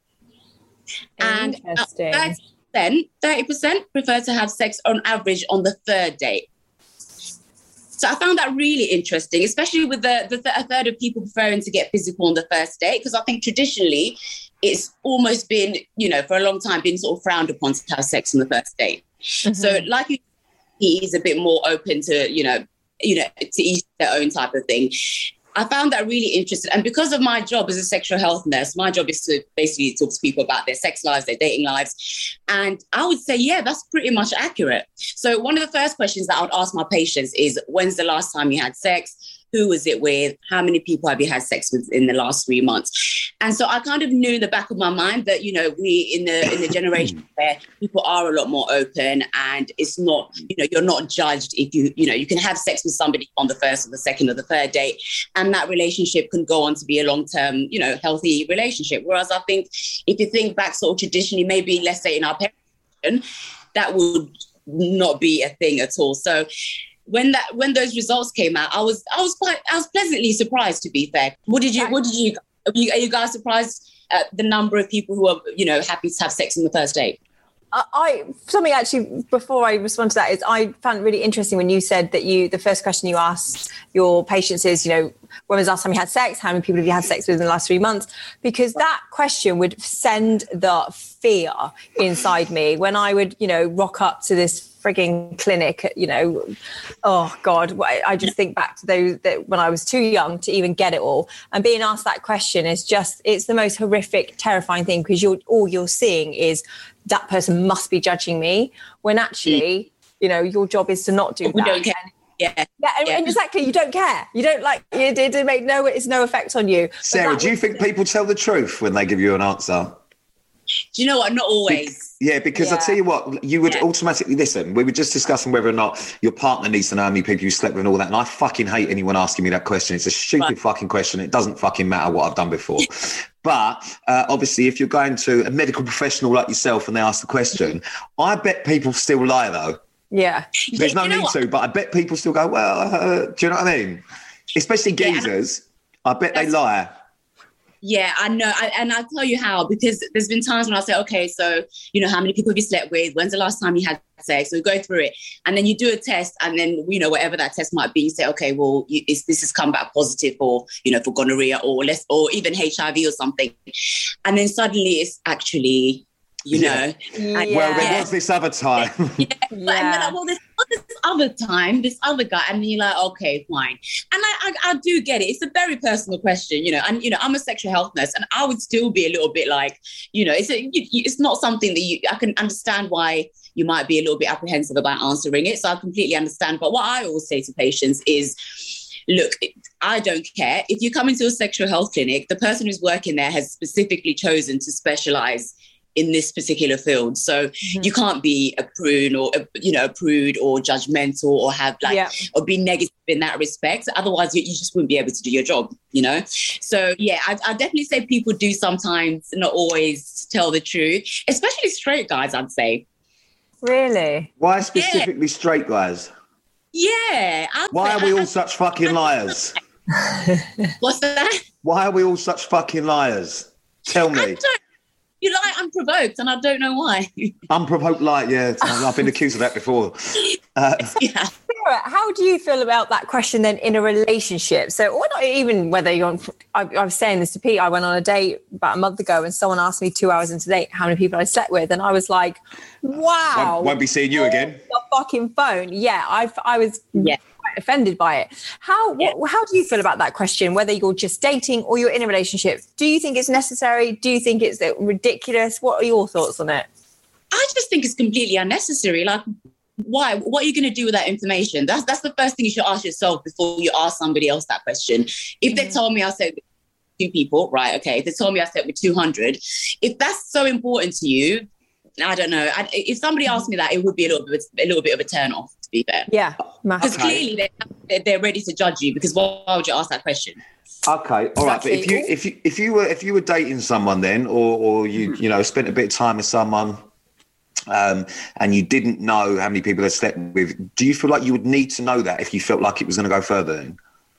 And Interesting. thirty percent, thirty percent prefer to have sex on average on the third date. So I found that really interesting, especially with the, the th- a third of people preferring to get physical on the first date, because I think traditionally it's almost been, you know, for a long time been sort of frowned upon to have sex on the first date. Mm-hmm. So like he's a bit more open to, you know, you know, to each their own type of thing. I found that really interesting. And because of my job as a sexual health nurse, my job is to basically talk to people about their sex lives, their dating lives. And I would say, yeah, that's pretty much accurate. So one of the first questions that I would ask my patients is, when's the last time you had sex? Who was it with? How many people have you had sex with in the last three months? And so I kind of knew in the back of my mind that, you know, we in the in the generation where people are a lot more open, and it's not, you know, you're not judged if you, you know, you can have sex with somebody on the first or the second or the third date, and that relationship can go on to be a long-term, you know, healthy relationship. Whereas I think if you think back sort of traditionally, maybe let's say in our parents, that would not be a thing at all. So When that when those results came out, I was I was quite I was pleasantly surprised, to be fair. What did you What did you are you, are you guys surprised at the number of people who are, you know, happy to have sex on the first date? I, I something actually before I respond to that is I found it really interesting when you said that you the first question you asked your patients is, you know, when was the last time you had sex? How many people have you had sex with in the last three months? Because that question would send the fear inside me when I would, you know, rock up to this frigging clinic, you know, oh God, I just think back to those that when I was too young to even get it all. And being asked that question is just, it's the most horrific, terrifying thing, because you're all you're seeing is that person must be judging me, when actually, you know, your job is to not do we that. Don't care. Yeah. Yeah, and, yeah. and exactly, you don't care. You don't like, it, it, it make no, it's no effect on you. Sarah, do you was, think people tell the truth when they give you an answer? Do you know what? Not always. Be- yeah, because yeah. I tell you what, you would yeah. automatically listen. We were just discussing whether or not your partner needs to know how many people you slept with and all that. And I fucking hate anyone asking me that question. It's a stupid right. fucking question. It doesn't fucking matter what I've done before. But uh, obviously, if you're going to a medical professional like yourself and they ask the question, I bet people still lie though. Yeah. There's no you know need what? to, but I bet people still go, well, uh, do you know what I mean? Especially geezers. Yeah. I bet That's- they lie. Yeah, I know. I, and I'll tell you how, because there's been times when I say, okay, so, you know, how many people have you slept with? When's the last time you had sex? So we go through it. And then you do a test, and then, you know, whatever that test might be, you say, okay, well, you, is, this has come back positive for, you know, for gonorrhea or less, or even H I V or something. And then suddenly it's actually, you know. Yeah. And, well, there yeah. was this other time. Yeah. yeah. yeah. And then like, well, there's this other time, this other guy, and you're like, okay, fine. And I, I, I do get it. It's a very personal question, you know. And you know, I'm a sexual health nurse, and I would still be a little bit like, you know, it's a, you, it's not something that you. I can understand why you might be a little bit apprehensive about answering it. So I completely understand. But what I always say to patients is, look, I don't care. If you come into a sexual health clinic, the person who's working there has specifically chosen to specialize in this particular field. So mm-hmm. you can't be a prune or, a, you know, a prude or judgmental or have like, yeah. or be negative in that respect. Otherwise, you, you just wouldn't be able to do your job, you know? So yeah, I, I definitely say people do sometimes not always tell the truth, especially straight guys, I'd say. Really? Why specifically yeah. straight guys? Yeah. I'd Why say, are we I, all such fucking liars? What's that? Why are we all such fucking liars? Tell me. You lie unprovoked, and I don't know why. Unprovoked lie, yeah. I've been accused of that before. Uh, yeah. Sarah, how do you feel about that question then in a relationship? So, or not even whether you're on, I, I was saying this to Pete, I went on a date about a month ago and someone asked me two hours into the date how many people I slept with. And I was like, wow. Won't, won't be seeing you again. The fucking phone. Yeah, I I was... Yeah. offended by it. How yeah. what, how do you feel about that question, whether you're just dating or you're in a relationship? Do you think it's necessary? Do you think it's ridiculous? What are your thoughts on it? I just think it's completely unnecessary. Like, why? What are you going to do with that information? That's that's the first thing you should ask yourself before you ask somebody else that question. If mm-hmm. they told me I said two people, right, okay. If they told me I slept with two hundred, if that's so important to you, I don't know. I, if somebody asked me that, it would be a little bit a little bit of a turn off, to be fair. Yeah, because okay. clearly they're, they're ready to judge you. Because why would you ask that question? Okay, all right. But if you if you if you were if you were dating someone then, or or you you know spent a bit of time with someone, um, and you didn't know how many people they slept with, do you feel like you would need to know that if you felt like it was going to go further? Then?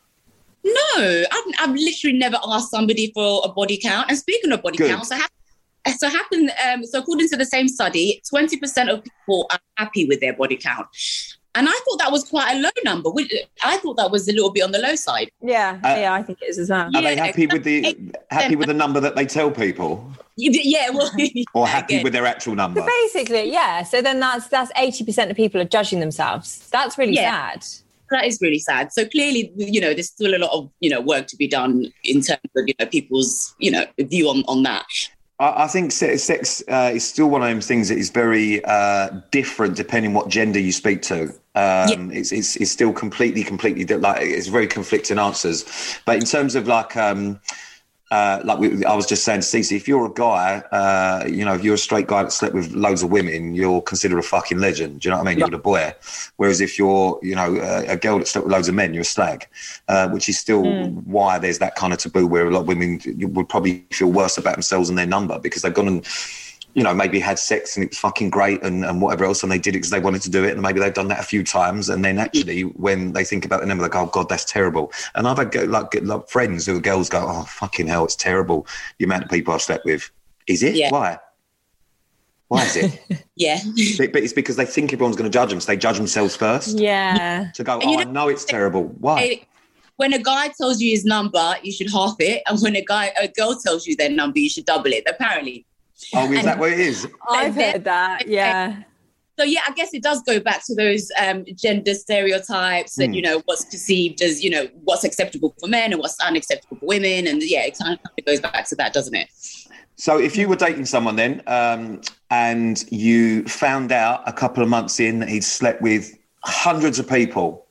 No, I've I've literally never asked somebody for a body count. And speaking of body Good. counts, I have. So happened. Um, so according to the same study, twenty percent of people are happy with their body count, and I thought that was quite a low number. I thought that was a little bit on the low side. Yeah, uh, yeah, I think it is as well. Are yeah, they happy with the happy with the number that they tell people? Yeah, well, or happy yeah, with their actual number? So basically, yeah. So then that's that's eighty percent of people are judging themselves. That's really yeah. sad. That is really sad. So clearly, you know, there's still a lot of you know work to be done in terms of you know people's you know view on on that. I think sex uh, is still one of those things that is very uh, different depending what gender you speak to. Um, yeah. it's, it's it's still completely, completely like it's very conflicting answers. But in terms of like, um, uh, like we, I was just saying to Cece, if you're a guy, uh, you know, if you're a straight guy that slept with loads of women, you're considered a fucking legend. Do you know what I mean? Yeah. You're the boy. Whereas if you're, you know, a, a girl that slept with loads of men, you're a slag, uh, which is still mm. why there's that kind of taboo where a lot of women would probably feel worse about themselves and their number because they've gone and, you know, maybe had sex and it was fucking great and, and whatever else, and they did it because they wanted to do it, and maybe they've done that a few times, and then actually when they think about the number, they go, oh God, that's terrible. And I've had like, like friends who are girls go, oh fucking hell, it's terrible the amount of people I've slept with. Is it? Yeah. Why? Why is it? yeah. But, but it's because they think everyone's going to judge them, so they judge themselves first. Yeah. To go, oh, know, I know it's terrible. Why? When a guy tells you his number, you should half it, and when a guy, a girl tells you their number, you should double it. Apparently. Oh, is and, that what it is? I've heard that, yeah. So, yeah, I guess it does go back to those um, gender stereotypes and, mm. you know, what's perceived as, you know, what's acceptable for men and what's unacceptable for women. And, yeah, it kind of goes back to that, doesn't it? So if you were dating someone then um, and you found out a couple of months in that he'd slept with hundreds of people,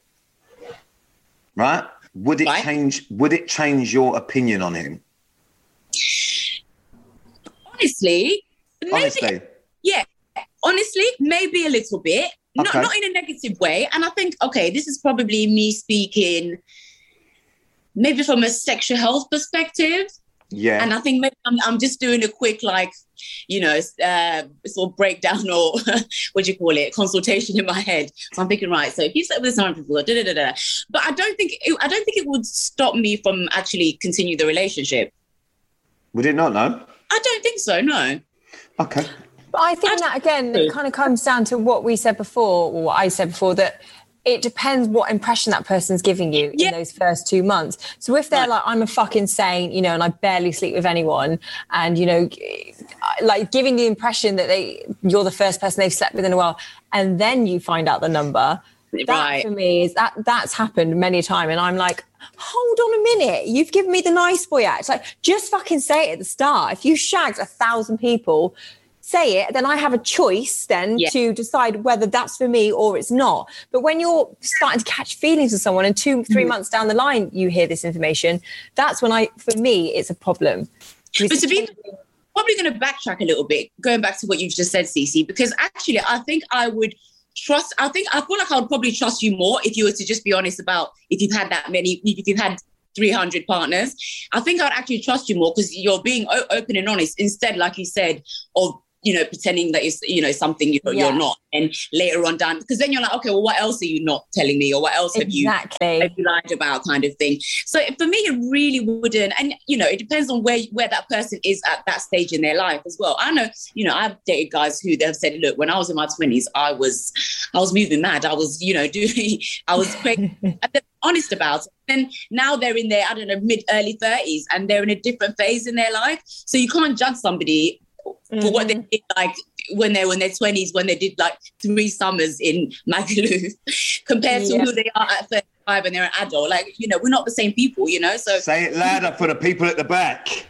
right? Would it right. change, would it change your opinion on him? Honestly, maybe, honestly, yeah, honestly, maybe a little bit, okay. not not in a negative way. And I think, okay, this is probably me speaking, maybe from a sexual health perspective. Yeah, and I think maybe I'm, I'm just doing a quick, like, you know, uh, sort of breakdown or what do you call it, consultation in my head. So I'm thinking, right, so if you slept with some people, da da da da, but I don't think it, I don't think it would stop me from actually continue the relationship. Would it not? No. I don't think so, no. Okay. But I think that, again, it kind of comes down to what we said before, or what I said before, that it depends what impression that person's giving you yeah. in those first two months. So if they're right. like, I'm a fucking saint, you know, and I barely sleep with anyone, and, you know, like giving the impression that they you're the first person they've slept with in a while, and then you find out the number, that right. for me is that that's happened many a time, and I'm like, hold on a minute, you've given me the nice boy act. Like, just fucking say it at the start. If you shagged a thousand people, say it, then I have a choice then Yeah. to decide whether that's for me or it's not. But when you're starting to catch feelings with someone and two, three Mm. months down the line, you hear this information, that's when I, for me, it's a problem. But to be probably going to backtrack a little bit, going back to what you've just said, Cece, because actually I think I would trust, I think, I feel like I would probably trust you more if you were to just be honest about if you've had that many, if you've had three hundred partners. I think I'd actually trust you more because you're being o- open and honest instead, like you said, of, you know, pretending that it's, you know, something you're, Yeah. you're not. And later on down, because then you're like, okay, well, what else are you not telling me? Or what else have you, Exactly. have you lied about, kind of thing. So for me, it really wouldn't. And, you know, it depends on where, where that person is at that stage in their life as well. I know, you know, I've dated guys who they've said, look, when I was in my twenties, I was, I was moving mad. I was, you know, doing, I was crazy. And they're honest about it. And now they're in their, I don't know, mid, early thirties, and they're in a different phase in their life. So you can't judge somebody Mm-hmm. for what they did, like when they were in their twenties, when they did like three summers in Magaluf, compared to Yeah. who they are at thirty-five and they're an adult. Like, you know, we're not the same people, you know. So Say it louder for the people at the back.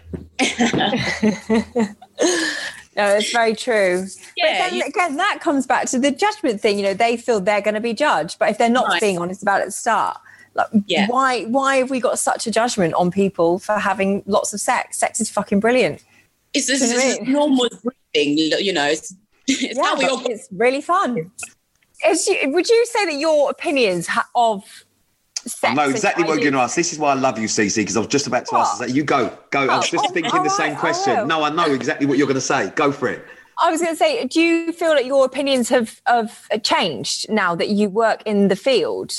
No, it's very true. Yeah, but then you- again, that comes back to the judgment thing. You know, they feel they're going to be judged, but if they're not Right. being honest about it at the start, like, Yeah. why why have we got such a judgment on people for having lots of sex? Sex is fucking brilliant. it's just, You know it's what I just mean? normal breathing, you know. It's, it's Yeah, how we but all. it's really fun. Is you, would you say that your opinions ha- of sex? I know and exactly what you're ideas- going to ask. This is why I love you, Cece, because I was just about to ask. What? That. You go, go. I was Oh, just oh, thinking all the right, same I question. will. No, I know exactly what you're going to say. Go for it. I was going to say, do you feel that your opinions have, have changed now that you work in the field?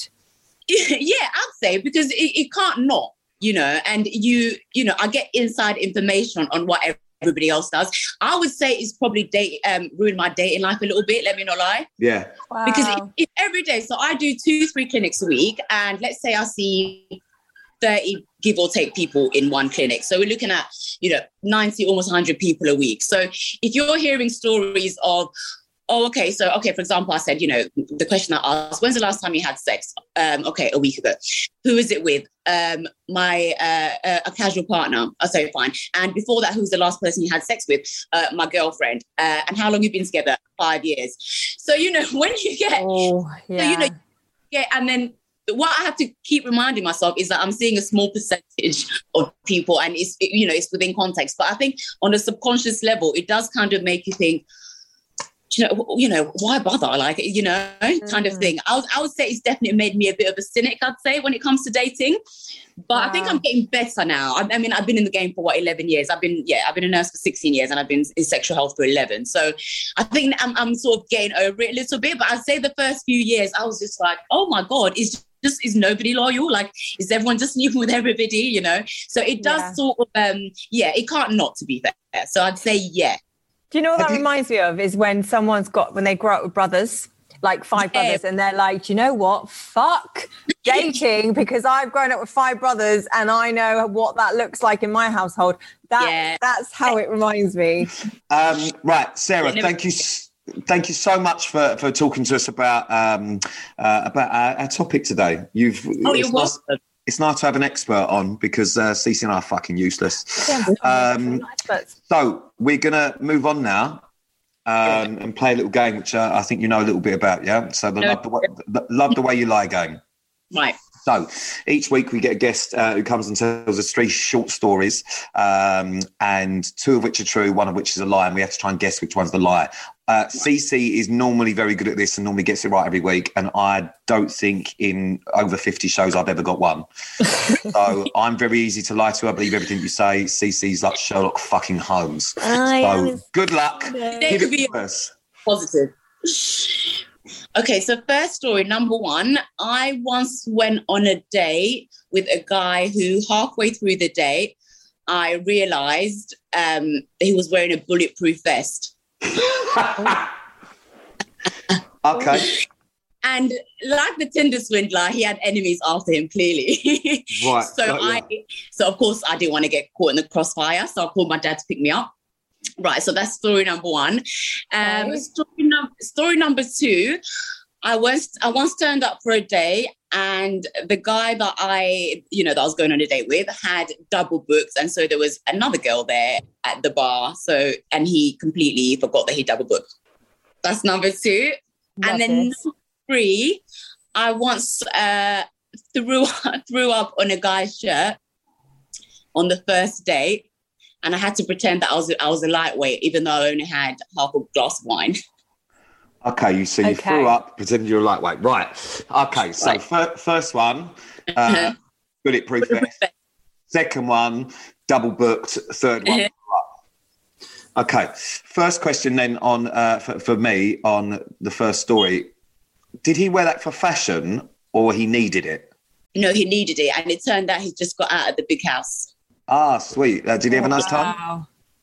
Yeah, I'd say, because it, it can't not, you know, and you, you know, I get inside information on what everybody else does. I would say it's probably date, um, ruined my dating life a little bit, let me not lie. Yeah. Wow. Because it, it's every day. So I do two, three clinics a week, and let's say I see thirty, give or take, people in one clinic. So we're looking at, you know, ninety, almost one hundred people a week. So if you're hearing stories of, oh, okay, so, okay, for example, I said, you know, the question I asked, when's the last time you had sex? Um, okay, a week ago. Who is it with? Um, my, uh, uh, a casual partner. I say, fine. And before that, who's the last person you had sex with? Uh, my girlfriend. Uh, and how long you've been together? Five years. So, you know, when you get, Oh, yeah. so, you know, yeah, and then what I have to keep reminding myself is that I'm seeing a small percentage of people, and it's, you know, it's within context. But I think on a subconscious level, it does kind of make you think, you know, you know, why bother? Like, you know, kind of thing. I would, I would say it's definitely made me a bit of a cynic, I'd say, when it comes to dating. But Wow. I think I'm getting better now. I, I mean, I've been in the game for what, eleven years. I've been, yeah, I've been a nurse for sixteen years, and I've been in sexual health for eleven. So I think I'm, I'm sort of getting over it a little bit. But I'd say the first few years, I was just like, oh my God, is just, is nobody loyal? Like, is everyone just sleeping with everybody, you know? So it does Yeah. sort of, um, yeah, it can't not to be fair. So I'd say, yeah. Do you know what Have that you- reminds me of? Is when someone's got, when they grow up with brothers, like five Yeah. brothers, and they're like, do you know what? Fuck dating, because I've grown up with five brothers and I know what that looks like in my household. That Yeah. That's how it reminds me. Um, right, Sarah, Yeah, never- thank you. s- Thank you so much for, for talking to us about um, uh, about our, our topic today. You've Oh, it's you're nice, welcome. it's nice to have an expert on, because uh, Cece and I are fucking useless. Yeah. Um, But So we're gonna move on now um, and play a little game, which uh, I think you know a little bit about. Yeah. So the No. love the, way, the love the way you lie game. Right. So each week we get a guest uh, who comes and tells us three short stories, um, and two of which are true, one of which is a lie, and we have to try and guess which one's the lie. Uh, Cece is normally very good at this and normally gets it right every week, and I don't think in over fifty shows I've ever got one. So I'm very easy to lie to. I believe everything you say. Cece's like Sherlock fucking Holmes. I So am good luck. There Give could it be- to us. Positive. Okay, so first story, number one. I once went on a date with a guy who halfway through the date, I realised um, he was wearing a bulletproof vest. Okay. And like the Tinder swindler, he had enemies after him, clearly. Right, so got ya. I, so of course, I didn't want to get caught in the crossfire. So I called my dad to pick me up. Right, so that's story number one. Um, Okay. story, num- story number two, I once, I once turned up for a day And the guy that I, you know, that I was going on a date with had double booked. And so there was another girl there at the bar. So, and he completely forgot that he double booked. That's number two. Love and then this. number three, I once uh, threw, threw up on a guy's shirt on the first date. And I had to pretend that I was, I was a lightweight, even though I only had half a glass of wine. Okay, you so you Okay. threw up, pretending you're a lightweight. Right. Okay, so Right. fir- first one, uh, bulletproof vest. Second one, double booked. Third one, threw up. Okay, first question then on uh, for, for me on the first story. Did he wear that for fashion or he needed it? No, he needed it. And it turned out he just got out of the big house. Ah, sweet. Uh, did he have a nice time? Wow.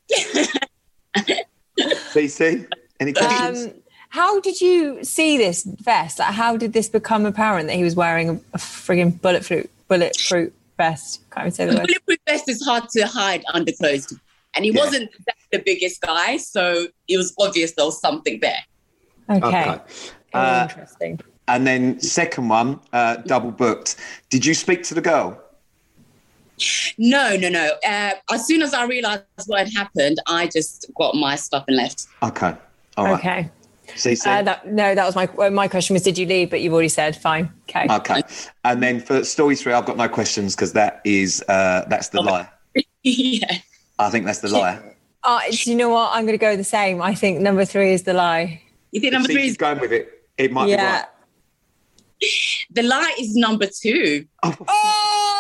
C C, any questions? Um, how did you see this vest? Like, how did this become apparent that he was wearing a, a frigging bulletproof bulletproof vest? Can't even say the The word. bulletproof vest is hard to hide under clothes. And he Yeah. wasn't the biggest guy, so it was obvious there was something there. Okay. Okay. Oh, Uh, interesting. And then second one, uh, double booked. Did you speak to the girl? No, no, no. Uh, as soon as I realised what had happened, I just got my stuff and left. Okay. All right. Okay. C C? Uh, that, no, that was my well, my question was, did you leave? But you've already said fine. Okay. Okay. And then for story three, I've got no questions because that is, uh, that's the lie. Yeah. I think that's the lie. Uh, do you know what? I'm going to go the same. I think number three is the lie. You think number If three she's is going with it. It might Yeah. be right. the lie is number two. Oh,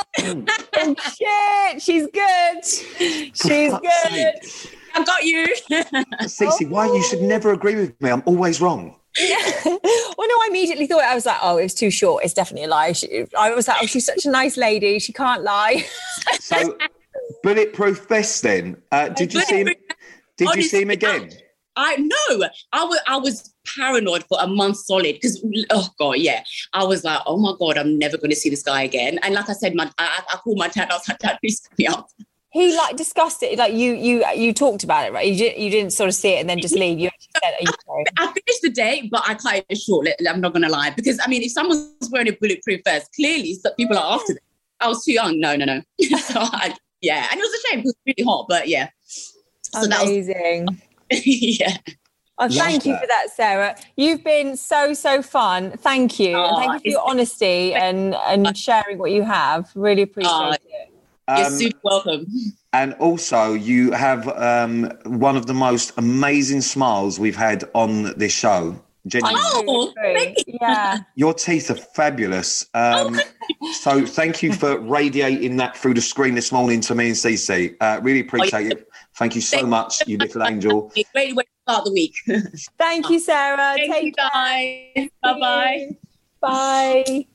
shit! She's good. She's fuck's good. I got you. Cece, why you should never agree with me? I'm always wrong. Well, no, I immediately thought I was like, oh, it was too short. It's definitely a lie. She, I was like, oh, she's such a nice lady. She can't lie. So, bulletproof vest. Then, uh, did you see him? Did you see him again? I no, I was I was paranoid for a month solid because oh god, yeah, I was like, oh my god, I'm never going to see this guy again. And like I said, my I, I called my dad. I was like, Dad, please pick me up. He like discussed it. Like you, you, you talked about it, right? You didn't, you didn't sort of see it and then just leave. You actually said, "Are you sorry?" I finished the date, but I cut it short. I'm not going to lie because I mean, if someone's wearing a bulletproof vest, clearly so people are after them. I was too young. No, no, no. so I, yeah, and it was a shame because it was really hot, but yeah. So Amazing. that was yeah. Oh, Love thank you that. for that, Sarah. You've been so, so fun. Thank you. Oh, and thank you for your honesty and, and sharing what you have. Really appreciate Oh, it. You're Um, super welcome. and also, you have um, one of the most amazing smiles we've had on this show. Genuinely. Oh, Thank Yeah. Your teeth are fabulous. Um, so thank you for radiating that through the screen this morning to me and Cece. Uh, really appreciate it. Thank you so much, you little angel. Great way to start the week. Thank you, Sarah. Thank Take you care. guys. Bye-bye. Bye.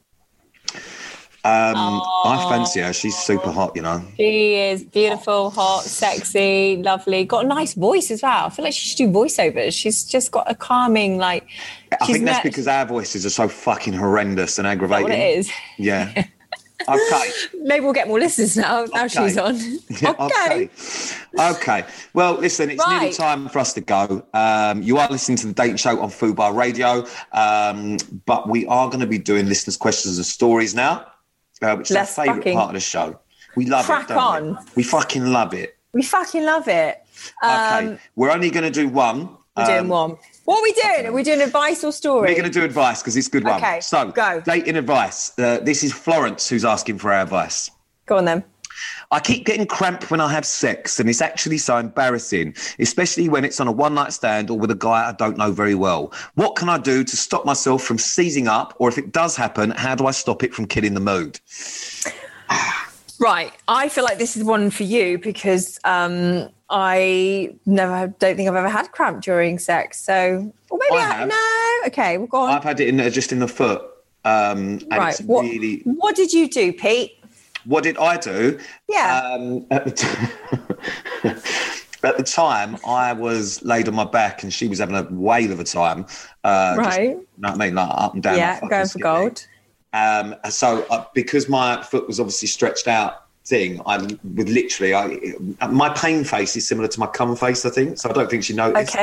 Um, I fancy her. She's super hot, you know. She is beautiful, hot, sexy, lovely. Got a nice voice as well. I feel like she should do voiceovers. She's just got a calming, like. I she's think that's met- because our voices are so fucking horrendous and Is that aggravating. what it is. Yeah. Okay. Maybe we'll get more listeners now. Now Okay. she's on. Yeah, Okay. okay. Okay. Well, listen, it's nearly Right. time for us to go. Um, you are listening to the Dating Show on Fubar Radio, um, but we are going to be doing listeners' questions and stories now, uh, which is Let's our favourite fucking part of the show. We love crack it, don't we? on. We fucking love it. We fucking love it. Um, Okay. We're only going to do one. We're doing Um, one. What are we doing? Are we doing advice or story? We're going to do advice because it's a good one. Okay, So, go. dating advice. Uh, this is Florence who's asking for our advice. Go on then. I keep getting cramp when I have sex, and it's actually so embarrassing, especially when it's on a one-night stand or with a guy I don't know very well. What can I do to stop myself from seizing up? Or if it does happen, how do I stop it from killing the mood? Right. I feel like this is one for you because um, I never don't think I've ever had cramp during sex. So, or maybe I I, have. no. Okay, well, go on. I've had it in just in the foot, um, and right. it's What, really. what did you do, Pete? What did I do? Yeah. Um, at, the t- at the time, I was laid on my back, and she was having a whale of a time. Uh, just, Right. you know what I mean? Like up and down. Yeah, my fucking going for skin. gold. Um, so uh, because my foot was obviously stretched out thing, I would literally, I, my pain face is similar to my cum face, I think. So I don't think she noticed. Okay.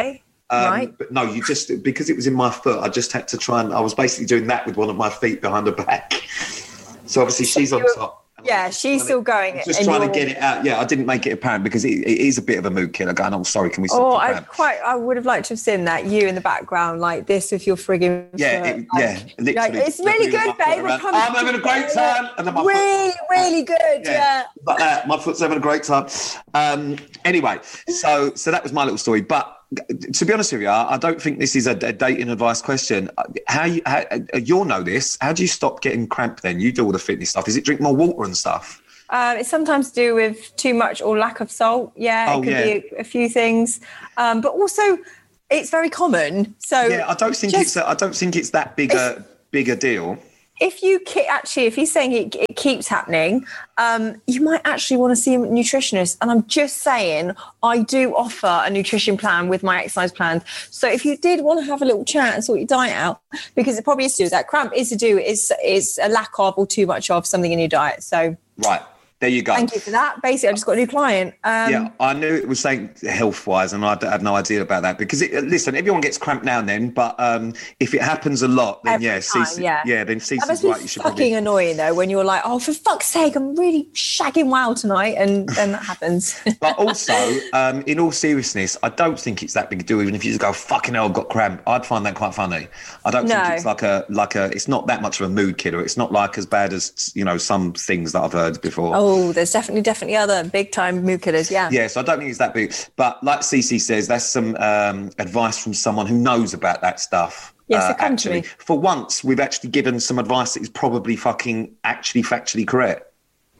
Um, right. But no, you just, because it was in my foot, I just had to try and, I was basically doing that with one of my feet behind her back. So obviously she's on top. Yeah, she's still going. Just trying to get it out. Yeah, I didn't make it apparent because it, it is a bit of a mood killer going, oh, sorry, can we stop? Oh, I quite, I would have liked to have seen that, you in the background like this with your frigging Yeah, foot, it, like, yeah. Literally, like, it's really good, babe. I'm having a great time. And then my really, foot, really good, yeah. yeah. Like that, my foot's having a great time. Um, anyway, so so that was my little story. But to be honest with you, I don't think this is a, a dating advice question. How you, how, you'll know this. How do you stop getting cramp then? You do all the fitness stuff. Is it drink more water and stuff? Um, it's sometimes to do with too much or lack of salt. Yeah, oh, it could yeah. be a, a few things. Um, but also, it's very common. So yeah, I don't think it's. A, I don't think it's that big a big a deal. If you ke- actually, if he's saying it, it keeps happening, um, you might actually want to see a nutritionist. And I'm just saying, I do offer a nutrition plan with my exercise plans. So if you did want to have a little chat and sort your diet out, because it probably is to do with that. Cramp is to do is is a lack of or too much of something in your diet. So right. There you go. Thank you for that. Basically, I just got a new client. Um, yeah, I knew it was saying health-wise, and I had no idea about that. Because, it, listen, everyone gets cramp now and then, but um, if it happens a lot, then yeah, time, Cece, yeah, yeah, then Cece's that must be right. You should fucking probably... annoying, though, when you're like, oh, for fuck's sake, I'm really shagging wow tonight, and then that happens. But also, um, in all seriousness, I don't think it's that big a deal, even if you just go, fucking hell, I've got cramp. I'd find that quite funny. I don't no. think it's like a, like a, it's not that much of a mood killer. It's not like as bad as, you know, some things that I've heard before. Oh, there's definitely Definitely other big time mood killers, yeah. Yeah, so I don't think it's that big. But like Cece says, that's some um, advice from someone who knows about that stuff. Yes, uh, it comes actually. to me. For once, we've actually given some advice that is probably fucking actually factually correct.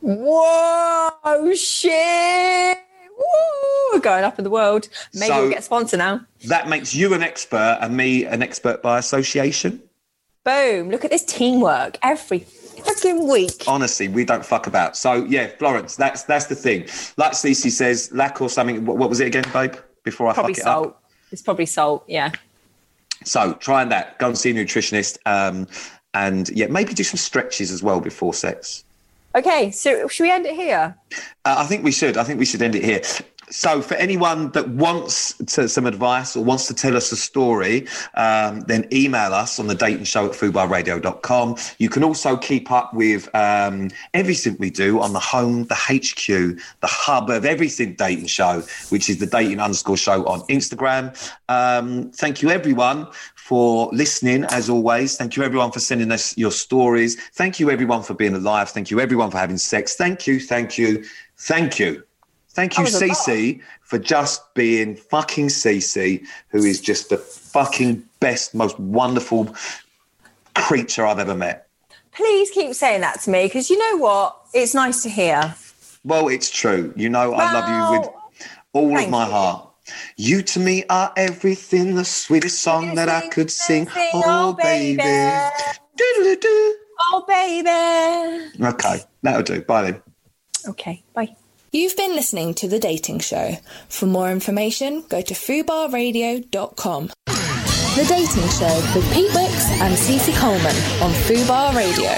Whoa, shit. Woo, we're going up in the world. Maybe so we'll get a sponsor now. That makes you an expert and me an expert by association. Boom. Look at this teamwork every fucking week. Honestly, we don't fuck about. So yeah, Florence, that's that's the thing. Like Cece says, lack or something. What, what was it again, babe? Before I probably fuck it salt. up. It's probably salt, yeah. So trying that. Go and see a nutritionist. Um, and yeah, maybe do some stretches as well before sex. Okay, so should we end it here? Uh, I think we should. I think we should end it here. So for anyone that wants to, some advice or wants to tell us a story, um, then email us on the dating show at fubar radio dot com. You can also keep up with um, everything we do on the home, the H Q, the hub of everything dating show, which is the dating underscore show on Instagram. Um, thank you, everyone, for listening, as always. Thank you, everyone, for sending us your stories. Thank you, everyone, for being alive. Thank you, everyone, for having sex. Thank you, thank you, thank you. Thank you, Cece, for just being fucking Cece, who is just the fucking best, most wonderful creature I've ever met. Please keep saying that to me, because you know what? It's nice to hear. Well, it's true. You know, well, I love you with all of my you. heart. You to me are everything, the sweetest song that I could sing. sing oh, oh, baby. baby. Do-do-do-do. Oh, baby. Okay, that'll do. Bye then. Okay, bye. You've been listening to The Dating Show. For more information, go to fubar radio dot com. The Dating Show with Pete Wicks and Cece Coleman on Fubar Radio.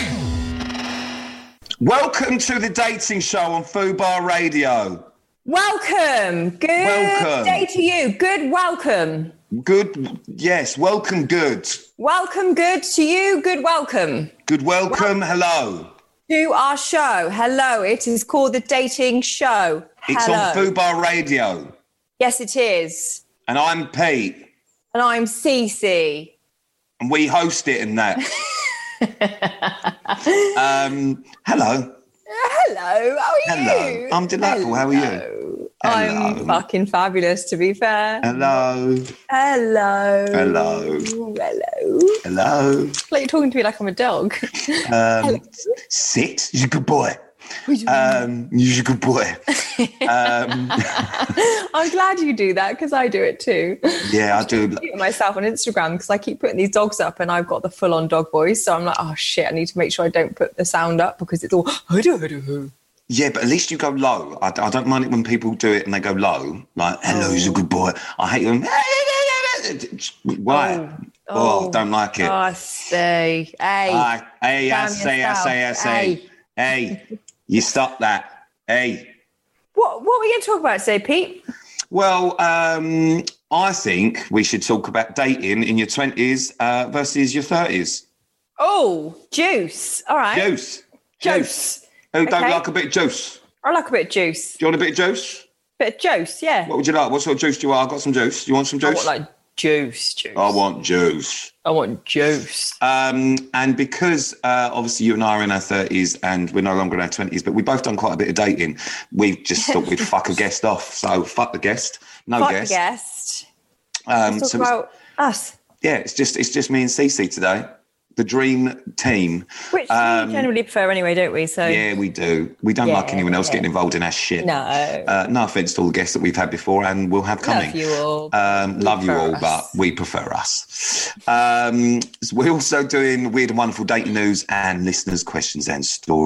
Welcome to The Dating Show on Fubar Radio. Welcome. Good welcome. Day to you. Good welcome. Good, yes, welcome good. Welcome good to you. Good welcome. Good welcome. Well- Hello. To our show. Hello. It is called The Dating Show. It's Hello. on Fubar Radio. Yes, it is. And I'm Pete. And I'm Cece. And we host it in that. um, hello. Hello. How are hello. you? I'm delightful. Hello. How are you? Hello. I'm fucking fabulous, to be fair. Hello. Hello. Hello. Hello. Hello. Like you're talking to me like I'm a dog. Um, sit. You're a good boy. Um, you're a good boy. um, I'm glad you do that because I do it too. Yeah, I do. I myself on Instagram because I keep putting these dogs up and I've got the full-on dog voice. So I'm like, oh shit, I need to make sure I don't put the sound up because it's all. Yeah, but at least you go low. I, I don't mind it when people do it and they go low. Like, hello, oh. He's a good boy. I hate them. Why? Oh, oh, oh don't like it. Oh, I say. Hey. Uh, hey, I say, I say, I say. Hey, you stop that. Hey. What, what are we going to talk about today, Pete? Well, um, I think we should talk about dating in your twenties uh, versus your thirties. Oh, juice. All right. Juice. Juice. Who don't Okay. like a bit of juice? I like a bit of juice. Do you want a bit of juice? Bit of juice, yeah. What would you like? What sort of juice do you want? I've got some juice. Do you want some I juice? want like juice, juice. I want juice. I want juice. Um, and because uh, obviously you and I are in our thirties and we're no longer in our twenties, but we've both done quite a bit of dating, we've just thought we'd fuck a guest off. So fuck the guest. No Fuck guest. the guest. Um, Let's so talk it's- about us. yeah, it's just it's just me and Cece today. The dream team. Which Um, we generally prefer anyway, don't we? So Yeah, we do. We don't Yeah, like anyone else yeah. getting involved in our shit. No. Uh, no offence to all the guests that we've had before and will have coming. Love you all. Um, We love you prefer all, us. but we prefer us. Um, so we're also doing Weird and Wonderful dating news and listeners' questions and stories.